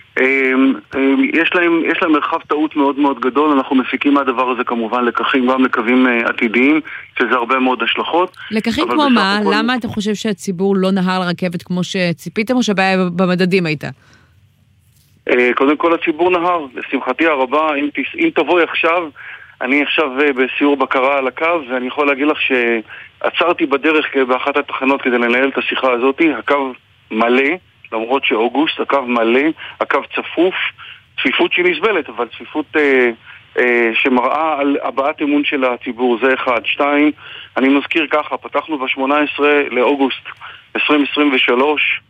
יש להם, יש להם מרחב טעות מאוד מאוד גדול. אנחנו מפיקים מהדבר הזה כמובן לקחים, גם לקווים עתידיים, שזה הרבה מאוד השלכות. לקחים כמו מה? כל... למה אתה חושב שהציבור לא נהר לרכבת כמו שציפיתם, או שבעיה במדדים הייתה? קודם כל הציבור נהר, לשמחתי הרבה, אם, אם תבואי עכשיו, אני עכשיו בסיור בקרה על הקו, ואני יכול להגיד לך שעצרתי בדרך באחת התחנות כדי לנהל את השיחה הזאת. הקו מלא, למרות שאוגוסט, הקו מלא, הקו צפוף, צפיפות שהיא נסבלת, אבל צפיפות אה, אה, שמראה על הבעת אמון של הציבור, זה אחד. שתיים, אני מזכיר ככה, פתחנו ב-שמונה עשרה לאוגוסט עשרים עשרים ושלוש,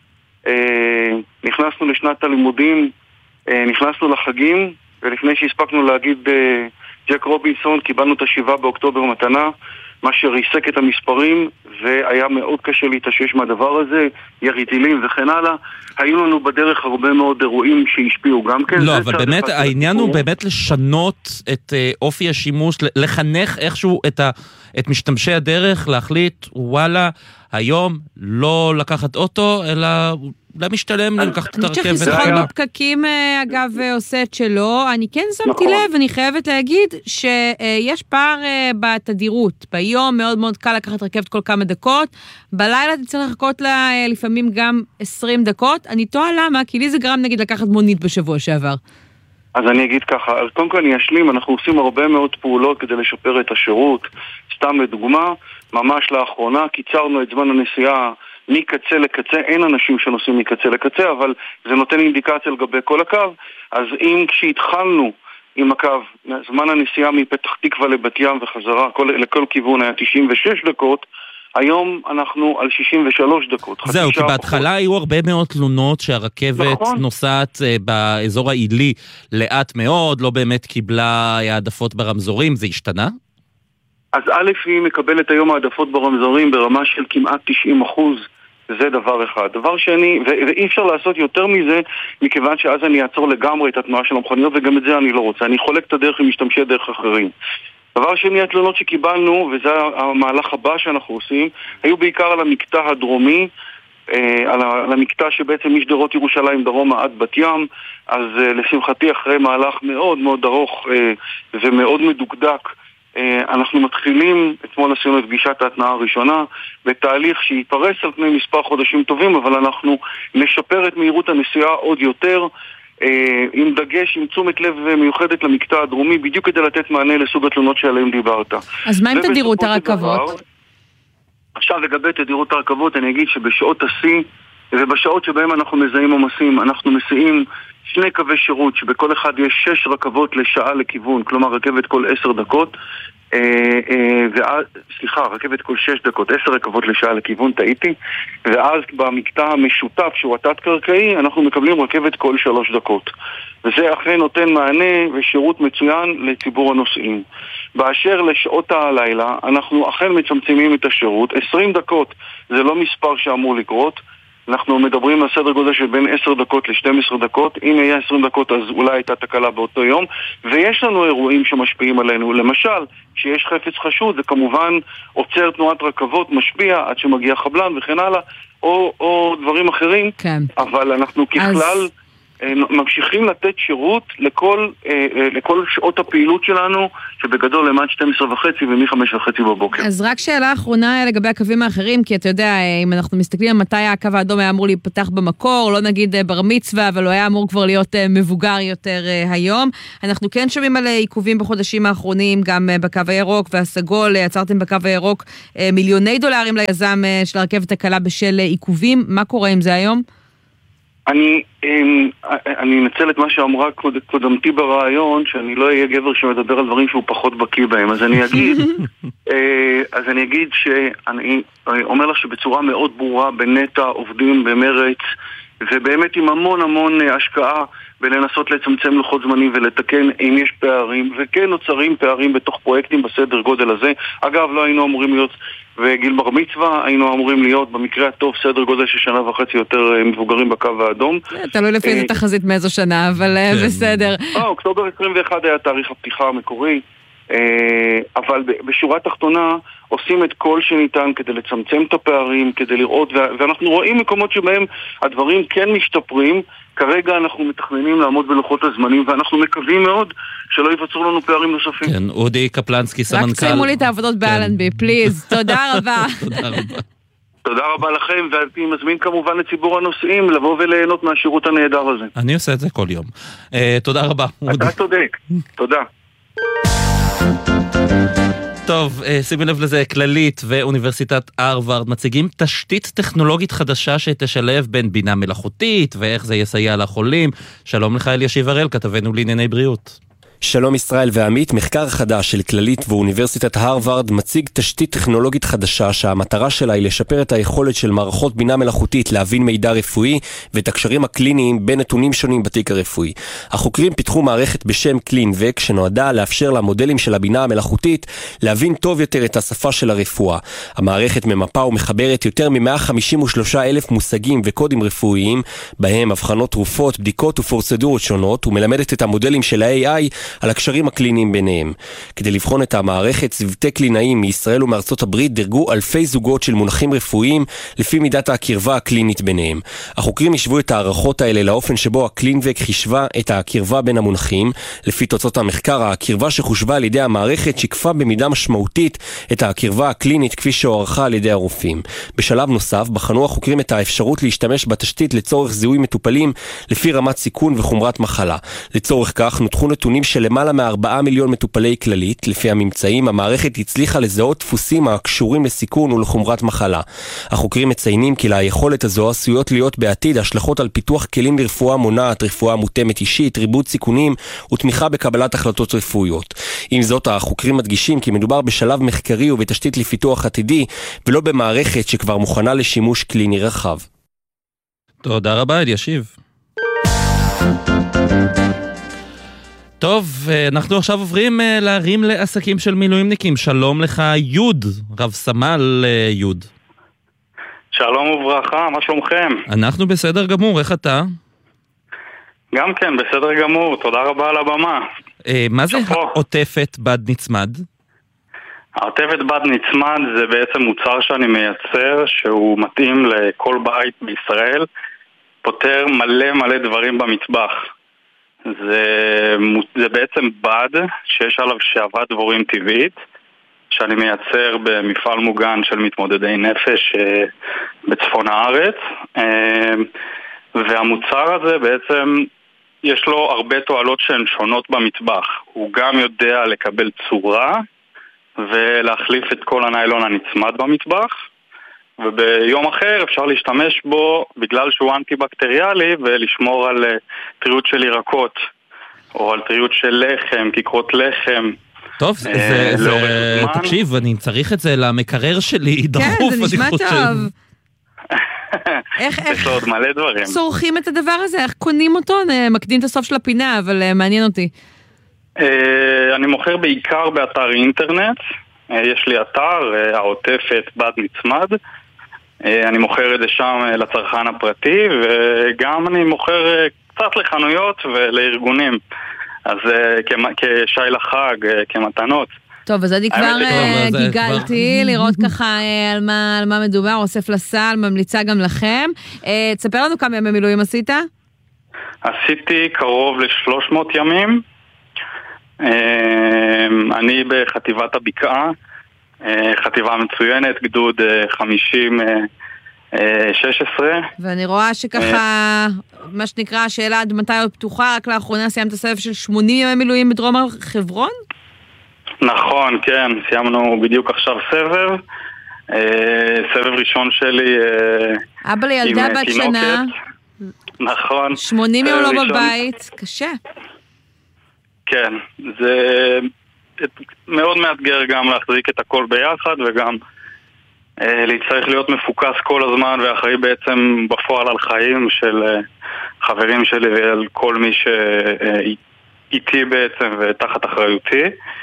אה, נכנסנו לשנת הלימודים, אה, נכנסנו לחגים, ולפני שהספקנו להגיד אה, ג'ק רובינסון, קיבלנו את השבעה באוקטובר מתנה, מה שריסק את המספרים, והיה מאוד קשה להתאושש מהדבר הזה, ירי טילים וכן הלאה. היו לנו בדרך הרבה מאוד אירועים שהשפיעו גם כן. לא, אבל באמת העניין הוא באמת לשנות את אופי השימוש, לחנך איכשהו את, ה, את משתמשי הדרך, להחליט, וואלה, היום לא לקחת אוטו, אלא למשתלם לקחת את הרכבת. אני חושב שחיסכון בפקקים, אגב, עושה את שלו. אני כן שמתי לב, אני חייבת להגיד, שיש פער בתדירות. ביום מאוד מאוד קל לקחת רכבת כל כמה דקות, בלילה אתה צריך לחכות לה לפעמים גם עשרים דקות. אני תוהה למה, כי לי זה גרם נגיד לקחת מונית בשבוע שעבר. אז אני אגיד ככה, אז קודם כל אני אשלים, אנחנו עושים הרבה מאוד פעולות כדי לשפר את השירות. סתם לדוגמה, ממש לאחרונה קיצרנו את זמן הנסיעה מקצה לקצה, אין אנשים שנוסעים מקצה לקצה, אבל זה נותן אינדיקציה לגבי כל הקו. אז אם כשהתחלנו עם הקו, זמן הנסיעה מפתח תקווה לבת ים וחזרה, כל, לכל כיוון היה תשעים ושש דקות, היום אנחנו על שישים ושלוש דקות. זהו, כי בהתחלה היו הרבה מאוד תלונות שהרכבת נכון. נוסעת uh, באזור העילי לאט מאוד, לא באמת קיבלה העדפות ברמזורים, זה השתנה? אז א' היא מקבלת היום העדפות ברמזורים ברמה של כמעט תשעים אחוז, זה דבר אחד. דבר שני, ו- ואי אפשר לעשות יותר מזה, מכיוון שאז אני אעצור לגמרי את התנועה של המכוניות, וגם את זה אני לא רוצה. אני חולק את הדרך עם משתמשי דרך אחרים. דבר שני, התלונות שקיבלנו, וזה המהלך הבא שאנחנו עושים, היו בעיקר על המקטע הדרומי, על המקטע שבעצם משדרות ירושלים דרומה עד בת ים. אז לשמחתי אחרי מהלך מאוד מאוד ארוך ומאוד מדוקדק, אנחנו מתחילים, אתמול עשינו את פגישת ההתנעה הראשונה, בתהליך שיפרס על פני מספר חודשים טובים, אבל אנחנו נשפר את מהירות הנסיעה עוד יותר, עם דגש, עם תשומת לב מיוחדת למקטע הדרומי, בדיוק כדי לתת מענה לסוג התלונות שעליהם דיברת. אז מה עם תדירות הרכבות? עכשיו לגבי תדירות הרכבות, אני אגיד שבשעות השיא, ובשעות שבהם אנחנו מזהים עומסים, אנחנו מסיעים שני קווי שירות, שבכל אחד יש שש רכבות לשעה לכיוון, כלומר רכבת כל עשר דקות, אה, אה, ואז, סליחה, רכבת כל שש דקות, עשר רכבות לשעה לכיוון, טעיתי, ואז במקטע המשותף שהוא התת-קרקעי, אנחנו מקבלים רכבת כל שלוש דקות. וזה אכן נותן מענה ושירות מצוין לציבור הנוסעים. באשר לשעות הלילה, אנחנו אכן מצמצמים את השירות, עשרים דקות זה לא מספר שאמור לקרות, אנחנו מדברים על סדר גודל של בין עשר דקות ל-שתים עשרה דקות. אם יהיה עשרים דקות אז אולי הייתה תקלה באותו יום, ויש לנו אירועים שמשפיעים עלינו. למשל, כשיש חפץ חשוד זה כמובן עוצר תנועת רכבות, משפיע עד שמגיע חבלן וכן הלאה, או, או דברים אחרים. כן. אבל אנחנו ככלל אז... ממשיכים לתת שירות לכל, לכל שעות הפעילות שלנו, שבגדול למעט שתים עשרה וחצי ומ-חמש וחצי בבוקר. אז רק שאלה אחרונה לגבי הקווים האחרים, כי אתה יודע, אם אנחנו מסתכלים על מתי הקו האדום היה אמור להיפתח במקור, לא נגיד בר מצווה, אבל הוא היה אמור כבר להיות מבוגר יותר היום. אנחנו כן שומעים על עיכובים בחודשים האחרונים, גם בקו הירוק והסגול, עצרתם בקו הירוק מיליוני דולרים ליזם של הרכבת הקלה בשל עיכובים. מה קורה עם זה היום? אני, אני אנצל את מה שאמרה קוד, קודמתי ברעיון, שאני לא אהיה גבר שמדבר על דברים שהוא פחות בקיא בהם. אז אני אגיד, אז אני אגיד שאני אומר לך שבצורה מאוד ברורה בנטע עובדים במרץ, ובאמת עם המון המון השקעה בלנסות לצמצם לוחות זמנים ולתקן אם יש פערים, וכן נוצרים פערים בתוך פרויקטים בסדר גודל הזה. אגב, לא היינו אמורים להיות וגיל בר מצווה, היינו אמורים להיות במקרה הטוב סדר גודל של שנה וחצי יותר מבוגרים בקו האדום. תלוי לפי איזה תחזית מאיזו שנה, אבל בסדר. אוקטובר עשרים ואחת היה תאריך הפתיחה המקורי, אבל בשורה תחתונה עושים את כל שניתן כדי לצמצם את הפערים, כדי לראות, ואנחנו רואים מקומות שבהם הדברים כן משתפרים. כרגע אנחנו מתכננים לעמוד בלוחות הזמנים, ואנחנו מקווים מאוד שלא יווצרו לנו פערים נוספים. כן, אודי קפלנסקי, סמנכ"ל. רק ציימו לי את העבודות באלנבי, פליז. תודה רבה. תודה רבה. תודה רבה לכם, ואני מזמין כמובן לציבור הנוסעים לבוא וליהנות מהשירות הנהדר הזה. אני עושה את זה כל יום. תודה רבה. אתה צודק. תודה. טוב, שימי לב לזה, כללית ואוניברסיטת הרווארד מציגים תשתית טכנולוגית חדשה שתשלב בין בינה מלאכותית ואיך זה יסייע לחולים. שלום לך אלישיב הראל, כתבנו לענייני בריאות. שלום ישראל ועמית, מחקר חדש של כללית ואוניברסיטת הרווארד מציג תשתית טכנולוגית חדשה שהמטרה שלה היא לשפר את היכולת של מערכות בינה מלאכותית להבין מידע רפואי ואת הקשרים הקליניים בין נתונים שונים בתיק הרפואי. החוקרים פיתחו מערכת בשם קלינבק שנועדה לאפשר למודלים של הבינה המלאכותית להבין טוב יותר את השפה של הרפואה. המערכת ממפה ומחברת יותר מ-מאה חמישים ושלושה אלף מושגים וקודים רפואיים, בהם הבחנות תרופות, בדיקות ופרוצדורות שונות, ומלמדת את המודלים של ה-איי איי על הקשרים הקליניים ביניהם. כדי לבחון את המערכת, צוותי קלינאים מישראל ומארצות הברית דרגו אלפי זוגות של מונחים רפואיים לפי מידת הקרבה הקלינית ביניהם. החוקרים ישבו את הערכות האלה לאופן שבו הקלינבק חישבה את הקרבה בין המונחים. לפי תוצאות המחקר, הקרבה שחושבה על ידי המערכת שיקפה במידה משמעותית את הקרבה הקלינית כפי שהוערכה על ידי הרופאים. בשלב נוסף, בחנו החוקרים את האפשרות להשתמש בתשתית לצורך זיהוי מטופלים לפי רמת סיכון וחומרת מחלה. לצורך כך נותחו נתונים של למעלה מארבעה מיליון מטופלי כללית. לפי הממצאים, המערכת הצליחה לזהות דפוסים הקשורים לסיכון ולחומרת מחלה. החוקרים מציינים כי ליכולת הזו עשויות להיות בעתיד השלכות על פיתוח כלים לרפואה מונעת, רפואה מותאמת אישית, ריבוד סיכונים ותמיכה בקבלת החלטות רפואיות. עם זאת, החוקרים מדגישים כי מדובר בשלב מחקרי ובתשתית לפיתוח עתידי, ולא במערכת שכבר מוכנה לשימוש קליני רחב. תודה רבה, אלישיב. טוב, אנחנו עכשיו עוברים להרים לעסקים של מילואימניקים. שלום לך יוד, רב סמל יוד. שלום וברכה, מה שלומכם? אנחנו בסדר גמור, איך אתה? גם כן, בסדר גמור, תודה רבה על הבמה. מה זה העוטפת בד נצמד? העוטפת בד נצמד זה בעצם מוצר שאני מייצר שהוא מתאים לכל בית בישראל, פותר מלא מלא דברים במטבח. זה, זה בעצם בד שיש עליו שעבת דבורים טבעית שאני מייצר במפעל מוגן של מתמודדי נפש בצפון הארץ, והמוצר הזה בעצם יש לו הרבה תועלות שהן שונות במטבח. הוא גם יודע לקבל צורה ולהחליף את כל הניילון הנצמד במטבח, וביום אחר אפשר להשתמש בו בגלל שהוא אנטי-בקטריאלי ולשמור על טריות של ירקות או על טריות של לחם, כיכרות לחם. טוב, זה, זה, תקשיב, אני צריך את זה למקרר שלי דחוף, כן, זה נשמע טוב. איך, יש לו עוד מלא דברים. צורכים את הדבר הזה? איך קונים אותו? מקדים את הסוף של הפינה, אבל מעניין אותי. אני מוכר בעיקר באתר אינטרנט. יש לי אתר, העוטפת בד נצמד. אני מוכר את זה שם לצרכן הפרטי, וגם אני מוכר קצת לחנויות ולארגונים. אז כשי לחג, כמתנות. טוב, אז אני כבר גיגלתי לראות ככה על מה, על מה מדובר, אוסף לסל, ממליצה גם לכם. תספר לנו כמה ימי מילואים עשית? עשיתי קרוב ל-שלוש מאות ימים. אני בחטיבת הבקעה, חטיבה מצוינת, גדוד חמישים שש עשרה. ואני רואה שככה, מה שנקרא, השאלה עד מתי עוד פתוחה, רק לאחרונה סיימת סבב של שמונים ימי מילואים בדרום הר חברון? נכון, כן, סיימנו בדיוק עכשיו סבב. סבב ראשון שלי אבא לילדה בת שנה. נכון. שמונים יום לא בבית, קשה. כן, זה מאוד מאתגר גם להחזיק את הכל ביחד וגם אה, להצטרך להיות מפוקס כל הזמן ואחראי בעצם בפועל על חיים של אה, חברים שלי ועל כל מי שאיתי בעצם ותחת אחריותי.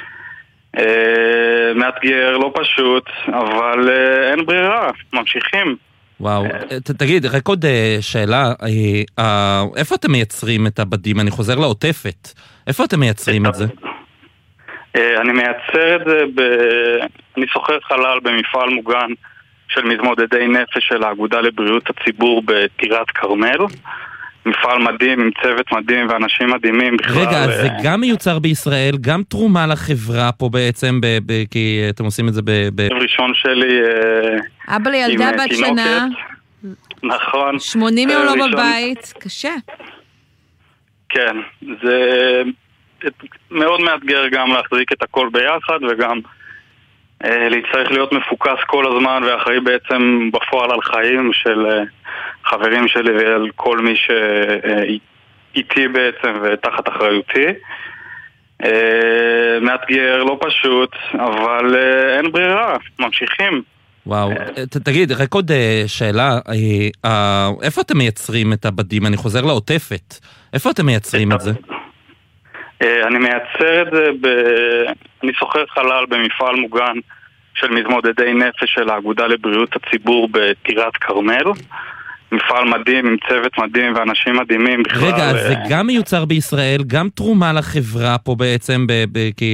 אה, מאתגר, לא פשוט, אבל אה, אין ברירה, ממשיכים. וואו, תגיד, רק עוד שאלה, איפה אתם מייצרים את הבדים? אני חוזר לעוטפת. איפה אתם מייצרים את זה? אני מייצר את זה, אני סוחר חלל במפעל מוגן של מתמודדי נפש של האגודה לבריאות הציבור בטירת כרמל. מפעל מדהים, עם צוות מדהים ואנשים מדהימים בכלל. רגע, זה גם מיוצר בישראל, גם תרומה לחברה פה בעצם, כי אתם עושים את זה ב... ראשון שלי... אבא לילדה בת שנה. נכון. שמונים יום לא בבית, קשה. כן, זה מאוד מאתגר גם להחזיק את הכל ביחד וגם אה, להצטרך להיות מפוקס כל הזמן ואחראי בעצם בפועל על חיים של אה, חברים שלי ועל כל מי שאיתי בעצם ותחת אחריותי. אה, מאתגר, לא פשוט, אבל אה, אין ברירה, ממשיכים. וואו, תגיד, רק עוד שאלה, איפה אתם מייצרים את הבדים? אני חוזר לעוטפת. איפה אתם מייצרים את זה? אני מייצר את זה, אני סוחר חלל במפעל מוגן של מתמודדי נפש של האגודה לבריאות הציבור בטירת כרמל. מפעל מדהים, עם צוות מדהים ואנשים מדהימים בכלל. רגע, אז זה גם מיוצר בישראל, גם תרומה לחברה פה בעצם,